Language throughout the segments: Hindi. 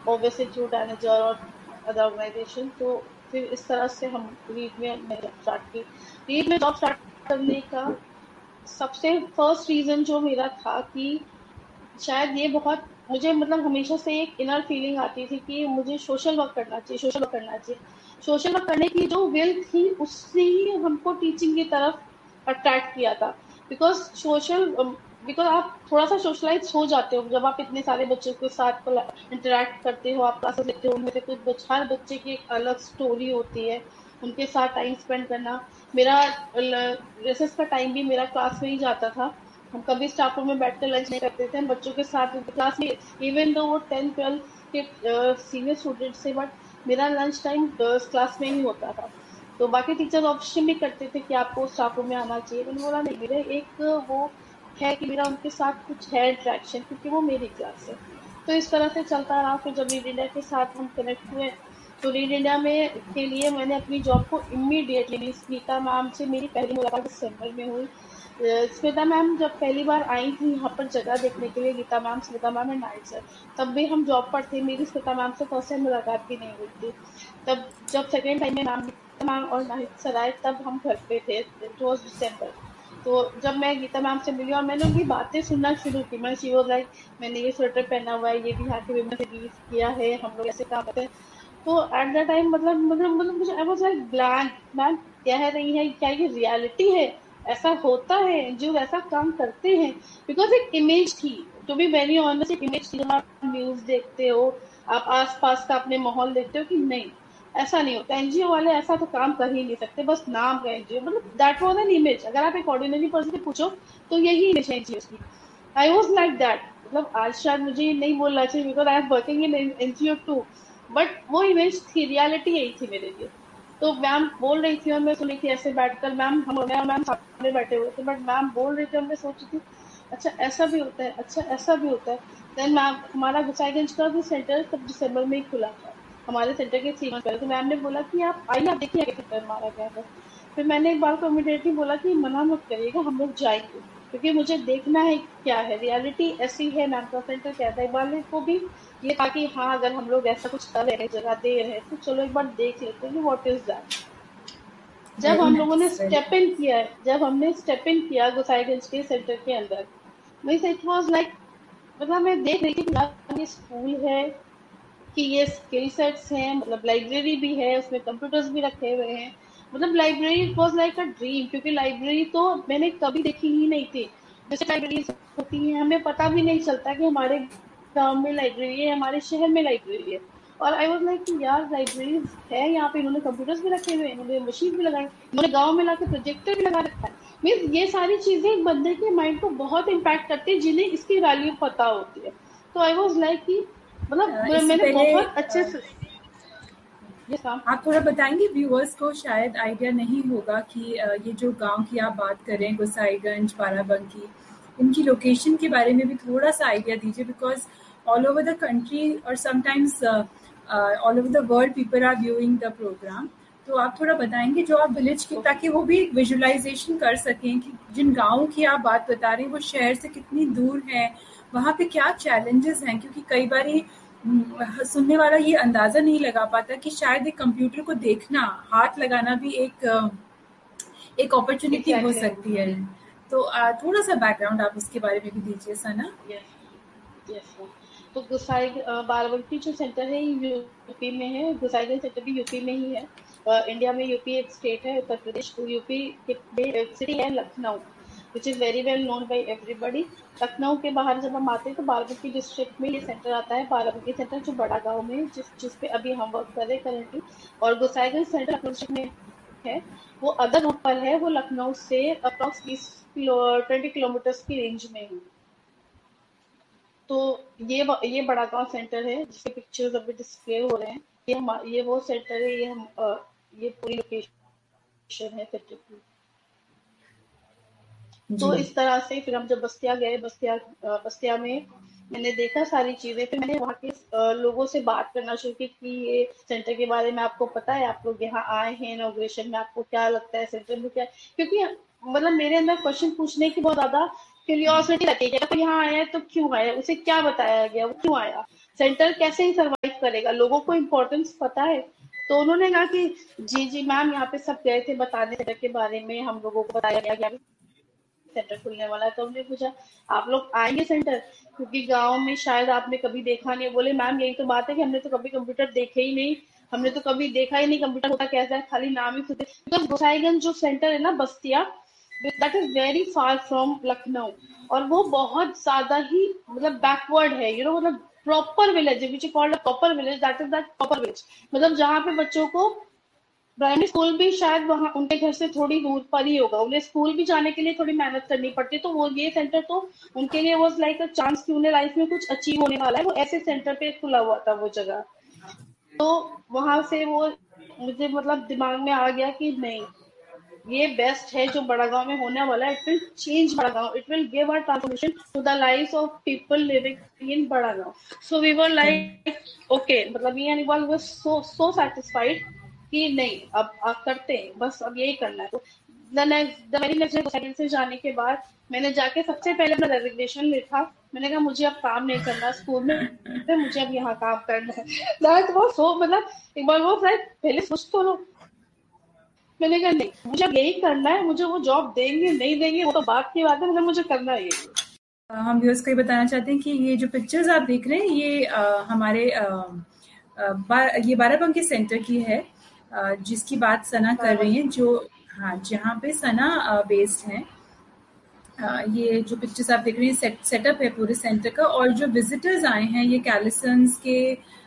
ऑब्वियसली थ्रू मैनेजर और अदर ऑर्गेनाइजेशन। तो फिर इस तरह से हम रीड में मैंने जॉब स्टार्ट की। रीड में जॉब स्टार्ट करने का सबसे फर्स्ट रीजन जो मेरा था कि शायद ये बहुत मुझे मतलब हमेशा से एक इनर फीलिंग आती थी कि मुझे सोशल वर्क करना चाहिए, सोशल वर्क करना चाहिए। सोशल वर्क करने की जो विल थी उसने ही हमको टीचिंग की तरफ अट्रैक्ट किया था। बिकॉज सोशल बिकॉज आप थोड़ा सा सोशलाइज हो जाते हो जब आप इतने सारे बच्चों के साथ इंटरेक्ट करते हो, आप क्लासेस लेते हो, उनमें से कुछ हर बच्चे की एक अलग स्टोरी होती है, उनके साथ टाइम स्पेंड करना। मेरा रिसेस का टाइम भी मेरा क्लास में ही जाता था। हम कभी स्टाफ रूम में बैठकर लंच नहीं करते थे, हम बच्चों के साथ क्लास में, इवन दो वो 10-12 के सीनियर स्टूडेंट्स थे, बट मेरा लंच टाइम क्लास में ही होता था। तो बाकी टीचर ऑप्शन भी करते थे कि आपको स्टाफ रूम में आना चाहिए, मैंने बोला नहीं, मेरे एक वो है कि मेरा उनके साथ कुछ है इंट्रैक्शन, क्योंकि वो मेरी क्लास है। तो इस तरह से चलता रहा। फिर जब रीड इंडिया के साथ हम कनेक्ट हुए, तो रीड इंडिया में के लिए मैंने अपनी जॉब को इमीडिएटली, स्मिता मैम से मेरी पहली मुलाकात दिसंबर में हुई। स्मिता मैम जब पहली बार आई थी यहाँ पर जगह देखने के लिए, Gita ma'am, Smita ma'am and night sir, तब भी हम जॉब पर थे, मेरी स्मिता मैम से फर्स्ट टाइम मुलाकात भी नहीं हुई थी। तब जब सेकेंड टाइम में मैम और नाहिद सर आए तब हम घर पे थे, इट वॉज दिसंबर। तो जब मैं गीता मैम से मिली और मैंने उनकी बातें सुनना शुरू की, मैं शी वाज लाइक, मैंने ये स्वेटर पहना हुआ है, ये भी यहाँ के विमेन से गिफ्ट किया है, हम लोग ऐसे काम करते हैं। तो एट द टाइम मतलब मुझे I was like blank, ma'am कह रही है क्या ये रियलिटी है, ऐसा होता है, जो ऐसा काम करते हैं। बिकॉज एक इमेज थी, टू बी वेरी ऑनेस्ट, एक इमेज थी। जब आप न्यूज देखते हो, आप आसपास का अपने माहौल देखते हो कि नहीं ऐसा नहीं होता, एनजीओ वाले ऐसा तो काम कर ही नहीं सकते, बस नाम का एनजीओ, मतलब दैट वाज एन इमेज। अगर आप एक ऑर्डिनरी पर्सन से पूछो तो यही इमेज है एनजीओ की। आई वॉज लाइक दैट, मतलब आज शायद मुझे ये नहीं बोलना चाहिए because I am working in NGO to, but वो इमेज थी, रियलिटी यही थी मेरे लिए। तो मैम बोल रही थी और मैं सुनी थी ऐसे बैठकर, मैम हम मैं और मैम सामने बैठे हुए थे, बट मैम बोल रही थी और मैं सोची थी अच्छा ऐसा भी होता है, अच्छा ऐसा भी होता है। देन मैम, हमारा गोसाईगंज का भी सेंटर तब दिसंबर में ही खुला था, हमारे सेंटर के 3 मंथ पहले। तो मैम ने बोला कि आप आइए, आप देखिए सेंटर हमारा क्या है। फिर मैंने एक बार को इमीडिएटली बोला कि मना मत करिएगा, हम लोग जाएंगे, क्योंकि मुझे देखना है क्या है, रियलिटी ऐसी है। मैम का सेंटर क्या था, एक बार को भी ये था कि हाँ अगर हम लोग ऐसा कुछ कर रहे हैं, जगह दे रहे हैं, तो चलो एक बार देख लेते हैं कि व्हाट इज दैट। जब वेरी हम लोगों ने नाइस, वेरी स्टेप इन किया है, जब हमने स्टेप इन किया गोसाईगंज के सेंटर के अंदर, मीन्स इट वाज लाइक, मतलब मैं देख रही थी कि यार ये स्कूल है, कि ये स्किल सेट्स हैं, मतलब लाइब्रेरी भी है, उसमें कंप्यूटर्स भी रखे हुए हैं। मतलब library it was like a dream, क्योंकि लाइब्रेरी तो मैंने कभी देखी ही नहीं थी। जैसे लाइब्रेरी होती है, हमें पता भी नहीं चलता कि हमारे गांव में लाइब्रेरी है, हमारे शहर में लाइब्रेरी है। और आई वाज लाइक कि यार लाइब्रेरीज है यहाँ पे, इन्होंने कंप्यूटर्स भी रखे हुए हैं, इन्होंने मशीन भी लगाए, इन्होंने गाँव में लाके प्रोजेक्टर भी लगा रखा है। मीन्स ये सारी चीजें एक बंदे के माइंड को बहुत इम्पैक्ट करती है, जिन्हें इसकी वैल्यू पता होती है। तो आई वाज लाइक कि मतलब इससे मैंने पहले बहुत अच्छे से ये काम। आप थोड़ा बताएंगे, व्यूअर्स को शायद आइडिया नहीं होगा कि ये जो गांव की आप बात कर रहे हैं, गोसाईगंज, बाराबंकी, इनकी लोकेशन के बारे में भी थोड़ा सा आइडिया दीजिए, because all over the country और sometimes all over the world people are viewing the programme. तो आप थोड़ा बताएंगे जो आप विलेज की, ताकि वो भी विजुअलाइजेशन कर सकें कि जिन गाँवों की आप बात बता रहे हैं वो शहर से कितनी दूर है, वहाँ पे क्या चैलेंजेस हैं। क्योंकि कई बार सुनने वाला ये अंदाजा नहीं लगा पाता कि शायद एक कंप्यूटर को देखना, हाथ लगाना भी एक अपॉर्चुनिटी हो एग्जैक्टली। सकती है। तो थोड़ा सा बैकग्राउंड आप उसके बारे में भी दीजिए सना। Yes, yes. तो गुसाई बाराबंकी जो सेंटर है ये यूपी में है, गुसाईगंज सेंटर भी यूपी में ही है। इंडिया में यूपी एक स्टेट है, उत्तर प्रदेश, तो यूपी के सिटी है Lucknow, which is very well known by everybody. Lucknow के बाहर जब हम आते हैं तो बाराबंकी डिस्ट्रिक्ट में ये सेंटर आता है, बाराबंकी सेंटर जो बड़ा गांव में है, जिस पे अभी हम वर्क कर रहे हैं करेंटली। और गोसाईगंज सेंटर लखनऊ डिस्ट्रिक्ट में है, वो अदर रूट पर है, वो लखनऊ से अप्रॉक्स 20 किलोमीटर की रेंज में है। तो ये बड़ा गांव सेंटर है जिसके पिक्चर्स अभी डिस्प्ले हो रहे हैं। ये वो सेंटर है, ये पूरी लोकेशन है सेंटर की। तो जी इस तरह से फिर हम जब बस्तिया गए, बस्तिया में मैंने देखा सारी चीजें, फिर मैंने वहाँ के लोगों से बात करना शुरू की कि ये सेंटर के बारे में आपको पता है, आप लोग यहाँ आए हैं इनॉग्रेशन में, आपको क्या लगता है सेंटर में क्या है? क्योंकि मतलब मेरे अंदर क्वेश्चन पूछने की बहुत ज्यादा क्यूरियोसिटी रहती है कि अगर कोई यहाँ आया है तो क्यों आया, उसे क्या बताया गया, वो क्यों आया, सेंटर कैसे ही सर्वाइव हेल्प करेगा, लोगों को इम्पोर्टेंस पता है। तो उन्होंने कहा कि जी जी मैम, यहाँ पे सब गए थे बताने सेंटर के बारे में, हम लोगों को बताया गया कि यहाँ पे सेंटर खुलने वाला है। तो हमने पूछा आप लोग आएंगे सेंटर, क्योंकि गांव में शायद आपने कभी देखा नहीं है। बोले मैम यही तो बात है कि हमने तो कभी कंप्यूटर देखे ही नहीं, हमने तो कभी देखा ही नहीं कंप्यूटर होता कैसा है, खाली नाम ही सुनते। तो गोसाईगंज जो सेंटर है ना Bastia, that is very far from Lucknow, और वो बहुत ज्यादा ही मतलब बैकवर्ड है, मतलब proper village which is called a proper village, that is that proper village, मतलब जहाँ पे बच्चों को प्राइमरी स्कूल भी शायद वहाँ उनके घर से थोड़ी दूर पर ही होगा, उन्हें स्कूल भी जाने के लिए थोड़ी मेहनत करनी पड़ती। तो वो ये सेंटर तो उनके लिए वॉज लाइक अ चांस कि उन्हें लाइफ में कुछ अचीव होने वाला है, वो ऐसे सेंटर पे खुला हुआ था वो जगह। तो वहां से वो मुझे मतलब दिमाग में आ गया कि नहीं, ये बेस्ट है जो बड़ा गांव में होने वाला है। इट विल चेंज बड़ा गांव, it will give a transformation to the life of people living in बड़ा गांव। So we were correct. Like okay, मतलब me and Iqbal was so so satisfied कि नहीं, अब करते हैं, बस अब यही करना है। तो the very next day second से जाने के बाद मैंने जाके सबसे पहले अपना रेजिग्नेशन लिखा। मैंने कहा मुझे अब काम नहीं करना स्कूल में, मुझे अब यहाँ काम करना है। दैट वाज सो, मतलब एक बार वो शायद पहले सोच तो लो। मैंने कहा नहीं, मुझे अब यही करना है, मुझे वो जॉब देंगे नहीं देंगे वो तो बात की बात है, मतलब मुझे करना है यही। हम व्यूअर्स को ये बताना चाहते हैं कि ये जो पिक्चर्स आप देख रहे हैं ये हमारे ये बाराबंकी सेंटर की है, जिसकी बात सना कर रही बाराबंकी। हैं, जो हाँ जहाँ पे सना बेस्ड है। ये जो पिक्चर्स आप देख रहे हैं सेटअप है पूरे सेंटर का, और जो विजिटर्स आए हैं ये कैलिसंस के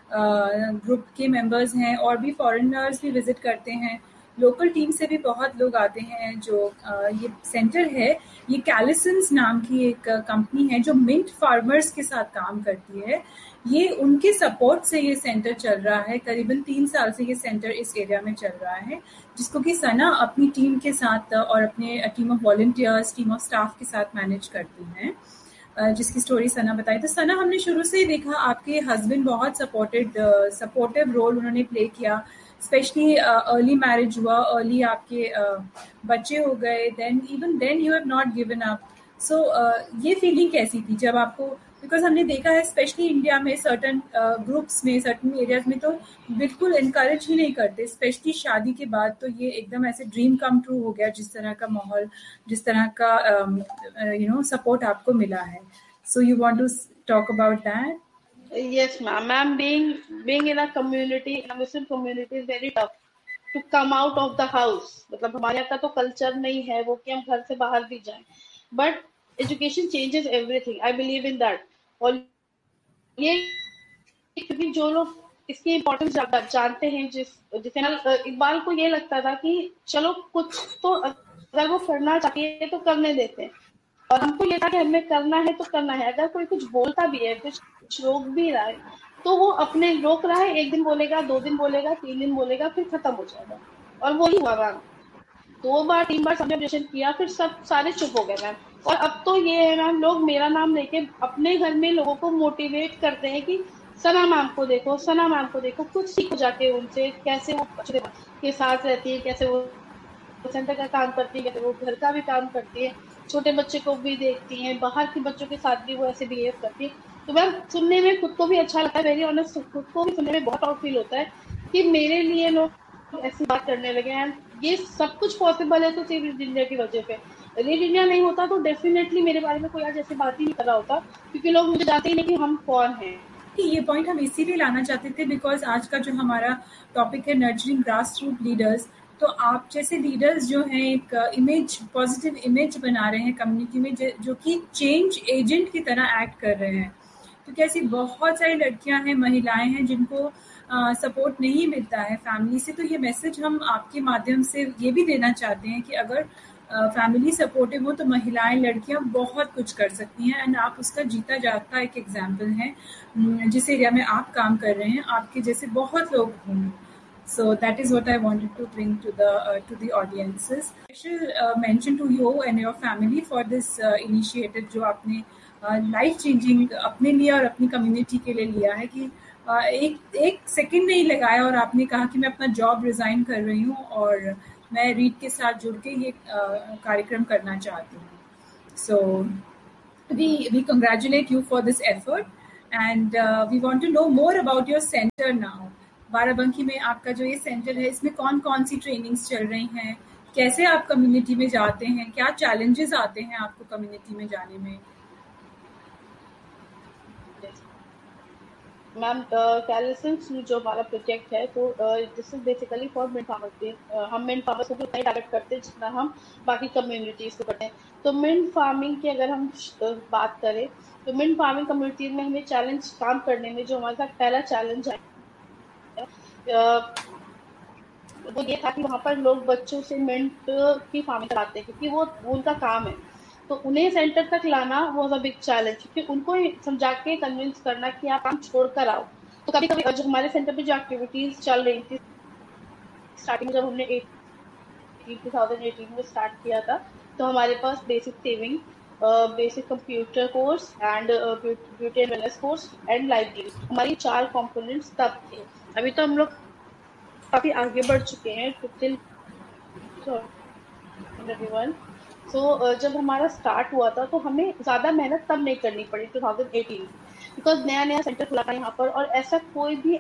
ग्रुप के मेंबर्स हैं, और भी फॉरेनर्स भी विजिट करते हैं। लोकल टीम से भी बहुत लोग आते हैं। जो ये सेंटर है, ये कैलिसंस नाम की एक कंपनी है जो मिंट फार्मर्स के साथ काम करती है। ये उनके सपोर्ट से ये सेंटर चल रहा है। करीबन 3 साल से ये सेंटर इस एरिया में चल रहा है, जिसको कि सना अपनी टीम के साथ और अपने team of volunteers, team of staff के साथ मैनेज करती हैं, जिसकी स्टोरी सना बताई। तो सना, हमने शुरू से ही देखा आपके हस्बैंड बहुत सपोर्टिव रोल उन्होंने प्ले किया, स्पेशली अर्ली मैरिज हुआ, अर्ली आपके बच्चे हो गए, then even then you have not given up. सो ये फीलिंग कैसी थी जब आपको, बिकॉज हमने देखा है स्पेशली इंडिया में सर्टन ग्रुप्स में, सर्टन एरियाज में तो बिल्कुल इनकरेज ही नहीं करते, स्पेशली शादी के बाद तो ये एकदम ऐसे ड्रीम कम ट्रू हो गया, जिस तरह का माहौल, जिस तरह का सपोर्ट आपको मिला है। So you want to talk about that? Yes, ma'am. Ma'am, being in a community, in a Muslim community, is very tough to come out of the house. मतलब हमारे यहाँ का तो कल्चर नहीं है वो कि हम घर से बाहर भी जाएं, but education changes everything, I believe in that. और ये क्योंकि जो लोग इसकी इम्पोर्टेंस जानते हैं, जिसे इकबाल को ये लगता था कि चलो कुछ तो अगर वो करना चाहती है तो करने देते हैं, और हमको ये था कि हमें करना है तो करना है। अगर कोई कुछ बोलता भी है, कुछ रोक भी रहा है, तो वो अपने रोक रहा है, एक दिन बोलेगा, 2 दिन बोलेगा, 3 दिन बोलेगा, फिर खत्म हो जाएगा। और वही हुआ मैम, 2 बार 3 बार सबने ऑब्जेक्शन किया, फिर सब सारे चुप हो गए मैम। और अब तो ये है मैम, लोग मेरा नाम लेके अपने घर में लोगों को मोटिवेट करते हैं कि सना मैम को देखो, सना मैम को देखो, कुछ सीखो जाके उनसे, कैसे वो बच्चों के साथ रहती है, कैसे वो सेंटर का काम करती है, कैसे वो घर का भी काम करती है, छोटे बच्चे को भी देखती हैं, बाहर के बच्चों के साथ भी वो ऐसे बिहेव करती है। तो मैम सुनने में खुद को भी अच्छा लगता है, वेरी ऑनेस्ट, खुद को भी सुनने में बहुत प्राउड फील होता है कि मेरे लिए लोग ऐसी बात करने लगे हैं। ये सब कुछ पॉसिबल है तो सिर्फ रीड इंडिया की वजह पे। रीड इंडिया नहीं होता तो डेफिनेटली मेरे बारे में कोई आज ऐसी बात ही नहीं कर रहा होता, क्योंकि लोग मुझे जानते ही नहीं कि हम कौन हैं। ये पॉइंट हम इसीलिए लाना चाहते थे बिकॉज आज का जो हमारा टॉपिक है नर्चरिंग ग्रास रूट लीडर्स, तो आप जैसे लीडर्स जो हैं एक इमेज, पॉजिटिव इमेज बना रहे हैं कम्युनिटी में, जो कि चेंज एजेंट की तरह एक्ट कर रहे हैं। क्योंकि ऐसी बहुत सारी लड़कियां हैं, महिलाएं हैं जिनको सपोर्ट नहीं मिलता है फैमिली से। तो ये मैसेज हम आपके माध्यम से ये भी देना चाहते हैं कि अगर फैमिली सपोर्टिव हो तो महिलाएं, लड़कियां बहुत कुछ कर सकती हैं, एंड आप उसका जीता जागता एक एग्जाम्पल हैं। जिस एरिया में आप काम कर रहे हैं आपके जैसे बहुत लोग होंगे। So that is what I wanted to bring to the audiences. Special mention to you and your family for this initiative जो आपने लाइफ चेंजिंग अपने लिए और अपनी कम्युनिटी के लिए लिया है, कि एक सेकंड नहीं लगाया और आपने कहा कि मैं अपना जॉब रिजाइन कर रही हूँ और मैं रीड के साथ जुड़ के ये कार्यक्रम करना चाहती हूँ। So we congratulate you for this effort, and we want to know more about your centre now. Barabanki में आपका जो ये सेंटर है, इसमें कौन कौन सी ट्रेनिंग्स चल रही हैं, कैसे आप कम्युनिटी में जाते हैं, क्या चैलेंजेस आते हैं आपको कम्युनिटी में जाने में? मैम कैलिसेंस जो हमारा प्रोजेक्ट है, तो this is basically for mid farmers. हम मिड फार्मर्स को उतना ही टारगेट करते हैं जितना हम बाकी कम्युनिटीज को करते हैं। तो मिड फार्मिंग की अगर हम बात करें, तो मिड फार्मिंग कम्युनिटी में हमें चैलेंज काम करने में जो हमारे साथ पहला चैलेंज है, वो ये था कि वहाँ पर लोग बच्चों से मिंट की फार्मिंग कराते हैं, क्योंकि वो उनका काम है। तो उन्हें सेंटर तक लाना वो बिग चैलेंज, क्योंकि उनको समझा के कन्विंस करना कि आप काम छोड़ कर आओ। तो कभी कभी जो हमारे सेंटर पे जो एक्टिविटीज चल रही थी स्टार्टिंग, जब हमने 2018 में स्टार्ट किया था, तो हमारे पास basic saving, basic computer course and beauty and wellness course and library, हमारी 4 कंपोनेंट्स तब थे। अभी तो हम लोग काफी आगे बढ़ चुके हैं, 2021। सो जब हमारा स्टार्ट हुआ था, तो हमें ज्यादा मेहनत तब नहीं करनी पड़ी 2018, बिकॉज नया नया सेंटर खुला था यहाँ पर, और ऐसा कोई भी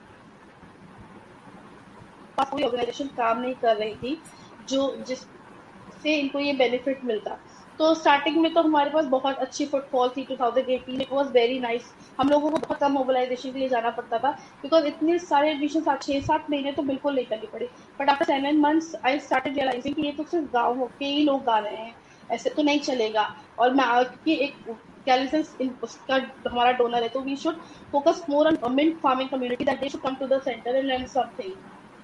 कोई ऑर्गेनाइजेशन काम नहीं कर रही थी जो जिससे इनको ये बेनिफिट मिलता। तो स्टार्टिंग में तो हमारे पास बहुत अच्छी फुटफॉल थी 2018, इट वाज वेरी नाइस। हम लोगों को बहुत कम मोबिलाइजेशन के लिए जाना पड़ता था, बिकॉज इतने सारे एडमिशन 6-7 महीने तो बिल्कुल नहीं करनी पड़ी। But after 7 months I started realising कि ये तो सिर्फ गाँव के ही लोग गा रहे हैं, ऐसे तो नहीं चलेगा। और मैं क्योंकि एक कैलिसेंस उसका हमारा डोनर है, तो we should focus more on mint farming community, that they should come to the centre and learn something.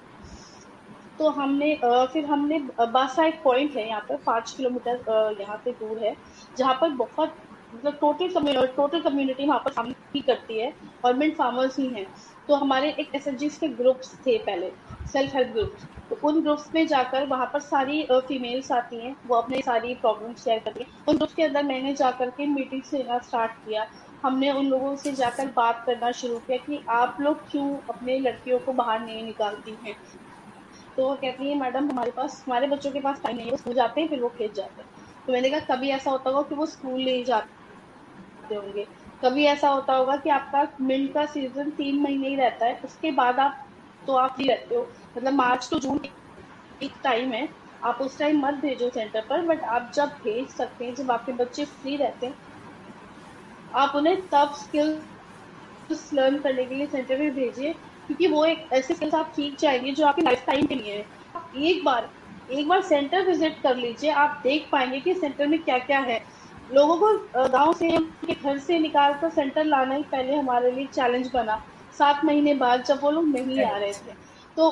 तो फिर हमने बासा एक पॉइंट है यहाँ पर 5 किलोमीटर यहाँ से दूर है, जहाँ पर बहुत मतलब टोटल कम्युनिटी वहाँ पर काम ही करती है, और मिंट फार्मर्स ही हैं। तो हमारे एक एसएचजीज के ग्रुप्स थे पहले, सेल्फ हेल्प ग्रुप्स। तो उन ग्रुप्स में जाकर वहाँ पर सारी फीमेल्स आती हैं, वो अपनी सारी प्रॉब्लम शेयर करती हैं। उन ग्रुप्स के अंदर मैंने जाकर के मीटिंग्स लेना स्टार्ट किया। हमने उन लोगों से जाकर बात करना शुरू किया कि आप लोग क्यों अपने लड़कियों को बाहर नहीं निकालती हैं। तो वो कहती है, मैडम हमारे बच्चों के पास टाइम नहीं है, वो स्कूल जाते हैं फिर वो खेत जाते हैं। तो मैंने कहा कभी ऐसा होता होगा कि वो स्कूल नहीं जाते होंगे, कभी ऐसा होता होगा कि आपका मिल्क का सीजन 3 महीने ही रहता है, उसके बाद आप फ्री रहते हो, मतलब मार्च टू जून एक टाइम है, आप उस टाइम मत भेजो सेंटर पर। बट आप जब भेज सकते हैं, जब आपके बच्चे फ्री रहते हैं, आप उन्हें तब स्किल्स लर्न करने के लिए सेंटर में भेजिए, क्योंकि वो एक ऐसे स्किल्स आप सीख जाएंगे जो आपकी लाइफ टाइम के लिए है। आप एक बार सेंटर विजिट कर लीजिए, आप देख पाएंगे कि सेंटर में क्या क्या है। लोगों को गांव से उनके घर से निकाल कर सेंटर लाना ही पहले हमारे लिए चैलेंज बना, 7 महीने बाद जब वो लोग नहीं आ रहे करेक्ट। थे। तो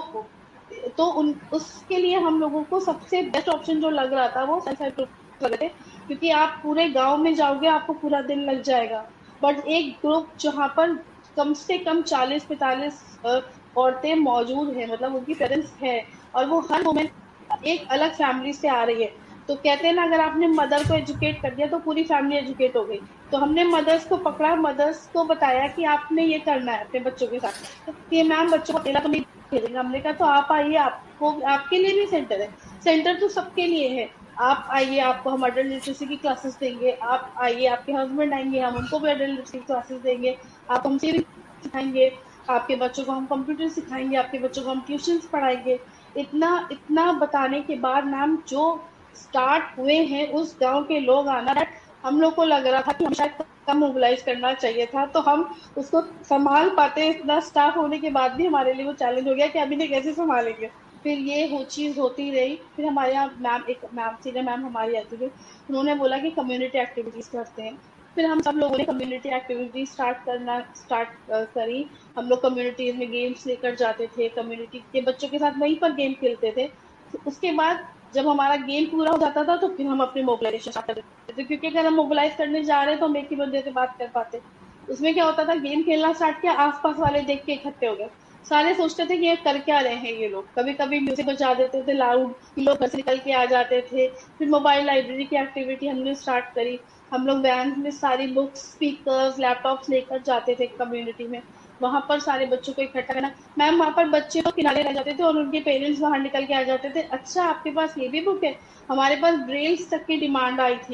उन उसके लिए हम लोगों को सबसे बेस्ट ऑप्शन जो लग रहा था वो सेल्फ हेल्प ग्रुप लग रहे थे, क्योंकि आप पूरे गांव में जाओगे आपको पूरा दिन लग जाएगा। बट एक ग्रुप जहाँ पर कम से कम 40-45 औरतें मौजूद हैं, मतलब उनकी प्रेजेंस है, और वो हर वुमेन एक अलग फैमिली से आ रही है। तो कहते हैं ना, अगर आपने मदर को एजुकेट कर दिया तो पूरी फैमिली एजुकेट हो गई। तो हमने मदर्स को पकड़ा, मदर्स को बताया कि आपने ये करना है अपने बच्चों के साथ। तो ये मैम बच्चों को अकेला तो नहीं भेजेंगे। हमने कहा तो आप आइए, आपको आपके लिए भी सेंटर है, सेंटर तो सबके लिए है। आप आइए, आपको हम अडल्ट लिटरेसी की क्लासेस देंगे, आप आइए, आपके हस्बैंड आएंगे, हम उनको भी अडल्ट लिटरेसी की क्लासेस देंगे, आप हमसे भी सिखाएंगे, आपके बच्चों को हम कंप्यूटर सिखाएंगे, आपके बच्चों को हम ट्यूशन पढ़ाएंगे। इतना इतना बताने के बाद मैम जो स्टार्ट हुए हैं उस गांव के लोग आना, हम लोग को लग रहा था कि हम शायद कम मोबिलाइज करना चाहिए था, तो हम उसको संभाल पाते। इतना स्टाफ होने के बाद भी हमारे लिए वो चैलेंज हो गया कि अभी ने कैसे संभालेंगे। फिर ये चीज होती रही। फिर हमारे यहाँ मैम सीनियर मैम हमारी आती थी, उन्होंने बोला कि कम्युनिटी एक्टिविटीज करते हैं। फिर हम सब लोगों ने कम्युनिटी एक्टिविटी स्टार्ट करी। हम लोग कम्युनिटीज में गेम्स लेकर जाते थे, कम्युनिटी के बच्चों के साथ वहीं पर गेम खेलते थे। उसके बाद जब हमारा गेम पूरा हो जाता था, तो फिर हम अपनी मोबिलाइजेशन स्टार्ट कर देते थे, क्योंकि अगर हम मोबिलाइज करने जा रहे हैं तो हम एक ही बंदे से बात कर पाते। उसमें क्या होता था, गेम खेलना स्टार्ट किया, आसपास वाले देख के इकट्ठे हो गए, सारे सोचते थे कि ये कर क्या रहे हैं ये लोग। कभी कभी म्यूजिक बजा देते थे लाउड, लोग घर से निकल के आ जाते थे। फिर मोबाइल लाइब्रेरी की एक्टिविटी हमने स्टार्ट करी। हम लोग वैन में सारी बुक्स, स्पीकर्स, लैपटॉप्स लेकर जाते थे कम्युनिटी में, वहां पर सारे बच्चों को इकट्ठा करना। मैम वहां पर बच्चे तो किनारे रह जाते थे और उनके पेरेंट्स बाहर निकल के आ जाते थे, अच्छा आपके पास ये भी बुक है। हमारे पास ब्रेल्स तक की डिमांड आई थी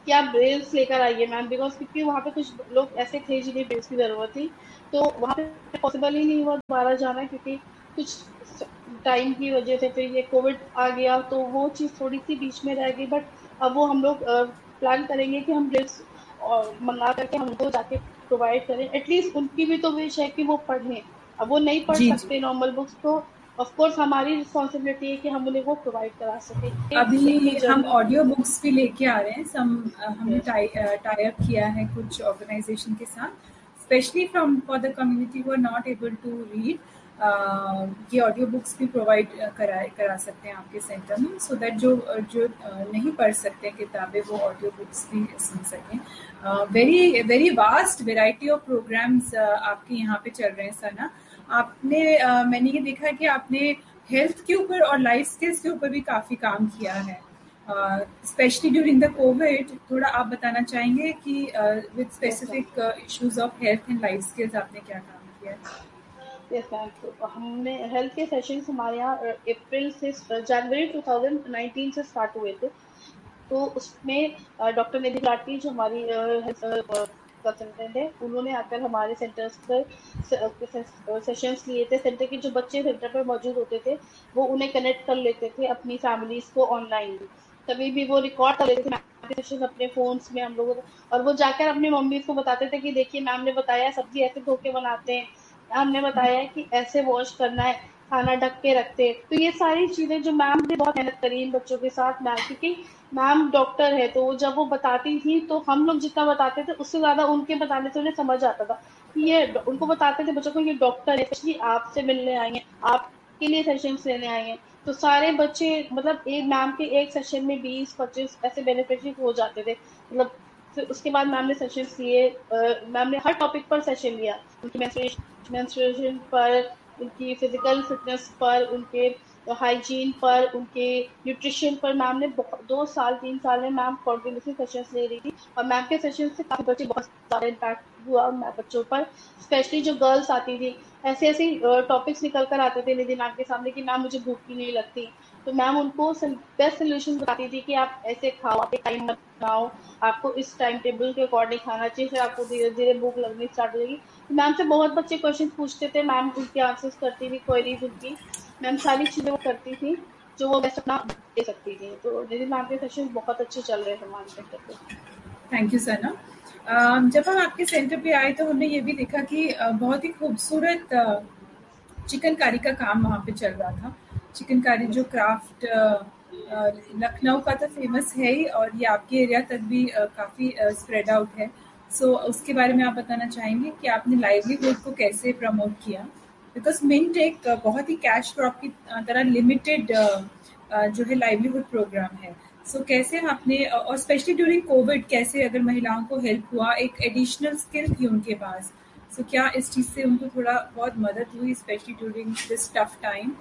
कि आप ब्रेल्स लेकर आइए मैम, बिकॉज क्योंकि वहाँ पे कुछ लोग ऐसे थे जिन्हें ब्रेल्स की जरूरत थी, तो वहाँ पे पॉसिबल ही नहीं हुआ दोबारा जाना, क्योंकि कुछ टाइम की वजह से फिर ये कोविड आ गया, तो वो चीज़ थोड़ी सी बीच में रह गई। बट अब वो हम लोग प्लान करेंगे कि हम ब्रेल्स और मंगा करके हम उनको जाके प्रोवाइड करें। एटलीस्ट उनकी भी तो विश है कि वो पढ़ें। अब वो नहीं पढ़ जी जी। सकते नॉर्मल बुक्स, तो ऑफ कोर्स हमारी रिस्पॉन्सिबिलिटी है कि हम उन्हें वो प्रोवाइड करा सके। ये अभी इतनी हम जर्नी। ऑडियो बुक्स भी लेके आ रहे हैं हमने यस। टाई अप किया है कुछ ऑर्गेनाइजेशन के साथ, specially from for the community who are not able to read. ये ऑडियो बुक्स भी प्रोवाइड करा सकते हैं आपके सेंटर में, सो दैट जो जो नहीं पढ़ सकते किताबें वो ऑडियो बुक्स भी सुन सकें। Very very vast variety of programs आपके यहाँ पे चल रहे हैं सना। आपने मैंने ये देखा है कि आपने हेल्थ के ऊपर और लाइफ स्किल्स के ऊपर भी काफी काम किया है, स्पेशली ड्यूरिंग द कोविड। थोड़ा आप बताना चाहेंगे कि with yes ma'am. Specific issues of health and life skills आपने क्या काम किया है? यस मैम, तो हमने हेल्थ के सेशंस हमारे यहाँ अप्रैल से जनवरी 2019 से स्टार्ट हुए थे। तो उसमें डॉक्टर निधि लाटी जो हमारी हेल्थ कंसल्टेंट है, उन्होंने आकर हमारे सेंटर्स पर सेशंस लिए थे। सेंटर के जो बच्चे सेंटर पर मौजूद होते थे, वो उन्हें कनेक्ट कर लेते थे अपनी फैमिलीज को ऑनलाइन। कभी भी वो रिकॉर्ड कर लेते थे सेशन अपने फोन्स में हम लोगों को, और वो जाकर अपनी मम्मी को बताते थे कि देखिए मैम ने बताया सब्जी ऐसे धो के बनाते हैं, मैम ने बताया है कि ऐसे वॉश करना है, खाना ढक के रखते हैं। तो ये सारी चीजें जो मैम ने बहुत मेहनत करी इन बच्चों के साथ, मैम क्योंकि मैम डॉक्टर है, तो जब वो बताती थी तो हम लोग जितना बताते थे उससे ज्यादा उनके बताने से उन्हें समझ आता था कि ये उनको बताते थे बच्चों को ये डॉक्टर है, स्पेशली आपसे मिलने आई हैं, आपके लिए सेशंस लेने आई हैं। तो सारे बच्चे मतलब एक मैम के एक सेशन में 20-25 ऐसे बेनिफिशियरी हो जाते थे। मतलब फिर उसके बाद मैम ने सेशंस लिए, मैम ने हर टॉपिक पर सेशन लिया, उनकी मेंस्ट्रुएशन पर, उनकी फिजिकल फिटनेस पर, उनके हाइजीन पर, उनके न्यूट्रिशन पर। मैम ने 2 साल 3 साल में मैम कॉन्टिन्यूसली सेशंस ले रही थी, और मैम के सेशन से काफी बच्चे बहुत ज्यादा इम्पैक्ट हुआ बच्चों पर। स्पेशली जो गर्ल्स आती थी, ऐसे ऐसे टॉपिक्स निकल कर आते थे निधि मैम के सामने कि मैम मुझे भूख ही नहीं लगती, तो मैम उनको बेस्ट सोल्यूशन बताती थी कि आप ऐसे खाओ, आप टाइम बनाओ, आपको इस टाइम टेबल के अकॉर्डिंग खाना चाहिए, फिर आपको धीरे धीरे भूख लगनी स्टार्ट हो जाएगी। तो मैम से बहुत बच्चे क्वेश्चन पूछते थे, मैम उनके आंसर्स करती थी, क्वेरीज उनकी मैम सारी चीजें वो करती थी जो वो बेस्ट अपना दे सकती थी। तो निधि मैम के सेशन बहुत अच्छे चल रहे थे हमारे सेंटर पे। थैंक यू सना। जब हम आपके सेंटर पे आए तो हमने ये भी देखा कि बहुत ही खूबसूरत चिकनकारी का काम वहाँ पे चल रहा था। चिकनकारी जो क्राफ्ट लखनऊ का तो फेमस है ही, और ये आपके एरिया तक भी काफ़ी स्प्रेड आउट है। सो उसके बारे में आप बताना चाहेंगे कि आपने लाइवलीहुड को कैसे प्रमोट किया? बिकॉज मिंट एक बहुत ही कैश क्रॉप की तरह लिमिटेड जो है लाइवलीहुड प्रोग्राम है। सो कैसे आपने और स्पेशली ड्यूरिंग कोविड कैसे अगर महिलाओं को हेल्प हुआ, एक एडिशनल स्किल थी उनके पास, सो क्या इस चीज से उनको थोड़ा बहुत मदद हुई specially during this tough time?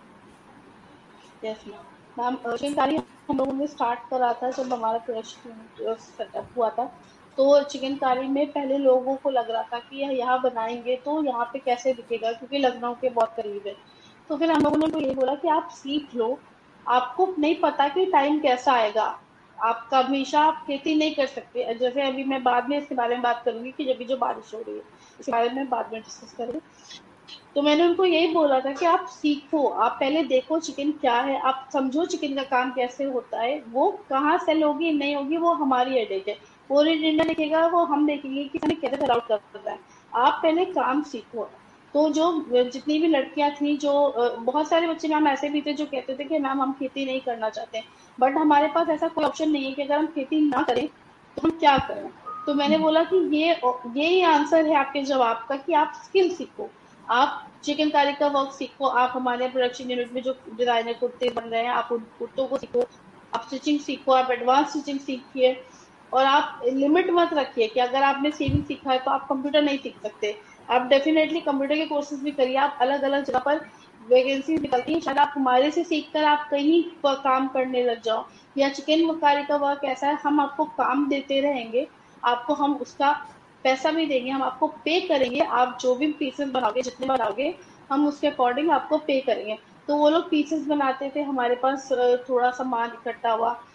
Yes ma'am, ma'am chikankari हम लोगों ने स्टार्ट करा था जब हमारा प्रोडक्शन सेटअप हुआ था। तो चिकनकारी में पहले लोगों को लग रहा था कि यह यहाँ बनाएंगे तो यहाँ पे कैसे दिखेगा, क्योंकि लखनऊ के बहुत करीब है। तो फिर हम लोगों ने तो यही बोला कि आप सीख लो, आपको नहीं पता कि टाइम कैसा आएगा, आपका हमेशा आप खेती नहीं कर सकते। जैसे अभी मैं बाद में इसके बारे में बात करूंगी कि जब भी जो बारिश हो रही है, इसके बारे में बाद में डिस्कस करेंगे। तो मैंने उनको यही बोला था कि आप सीखो, आप पहले देखो चिकन क्या है, आप समझो चिकन का काम कैसे होता है, वो कहाँ सेल होगी नहीं होगी वो हमारी हेडेक है, वो इंडिया देखेगा, वो हम देखेंगे कि हमें कैसे सेल आउट करता है। आप पहले काम सीखो। तो जो जितनी भी लड़कियां थी, जो बहुत सारे बच्चे मैम ऐसे भी थे जो कहते थे कि मैम हम खेती नहीं करना चाहते, बट हमारे पास ऐसा कोई ऑप्शन नहीं है कि अगर हम खेती ना करें तो हम क्या करें। तो मैंने बोला कि यही आंसर है आपके जवाब का कि आप स्किल सीखो, आप चिकनकारी का वर्क सीखो, आप हमारे प्रोडक्शन यूनिट में जो डिजाइनर कुर्ते बन रहे हैं आप उन कुर्तों को सीखो, आप स्टिचिंग सीखो, आप एडवांस स्टिचिंग सीखिए। और आप लिमिट मत रखिए कि अगर आपने सेविंग सीखा है तो आप कंप्यूटर नहीं सीख सकते, आप डेफिनेटली कंप्यूटर के कोर्सेज भी करिए। आप अलग अलग जगह पर वैकेंसी निकलती है, शायद आप हमारे से सीखकर आप कहीं पर काम करने लग जाओ। या चिकनकारी का वर्क ऐसा है, हम आपको काम देते रहेंगे, आपको हम उसका पैसा भी देंगे, हम आपको पे करेंगे, आप जो भी पीसेस बनाओगे जितने बनाओगे हम उसके अकॉर्डिंग आपको पे करेंगे। तो वो लोग पीसेस बनाते थे, हमारे पास थोड़ा सामान इकट्ठा हुआ,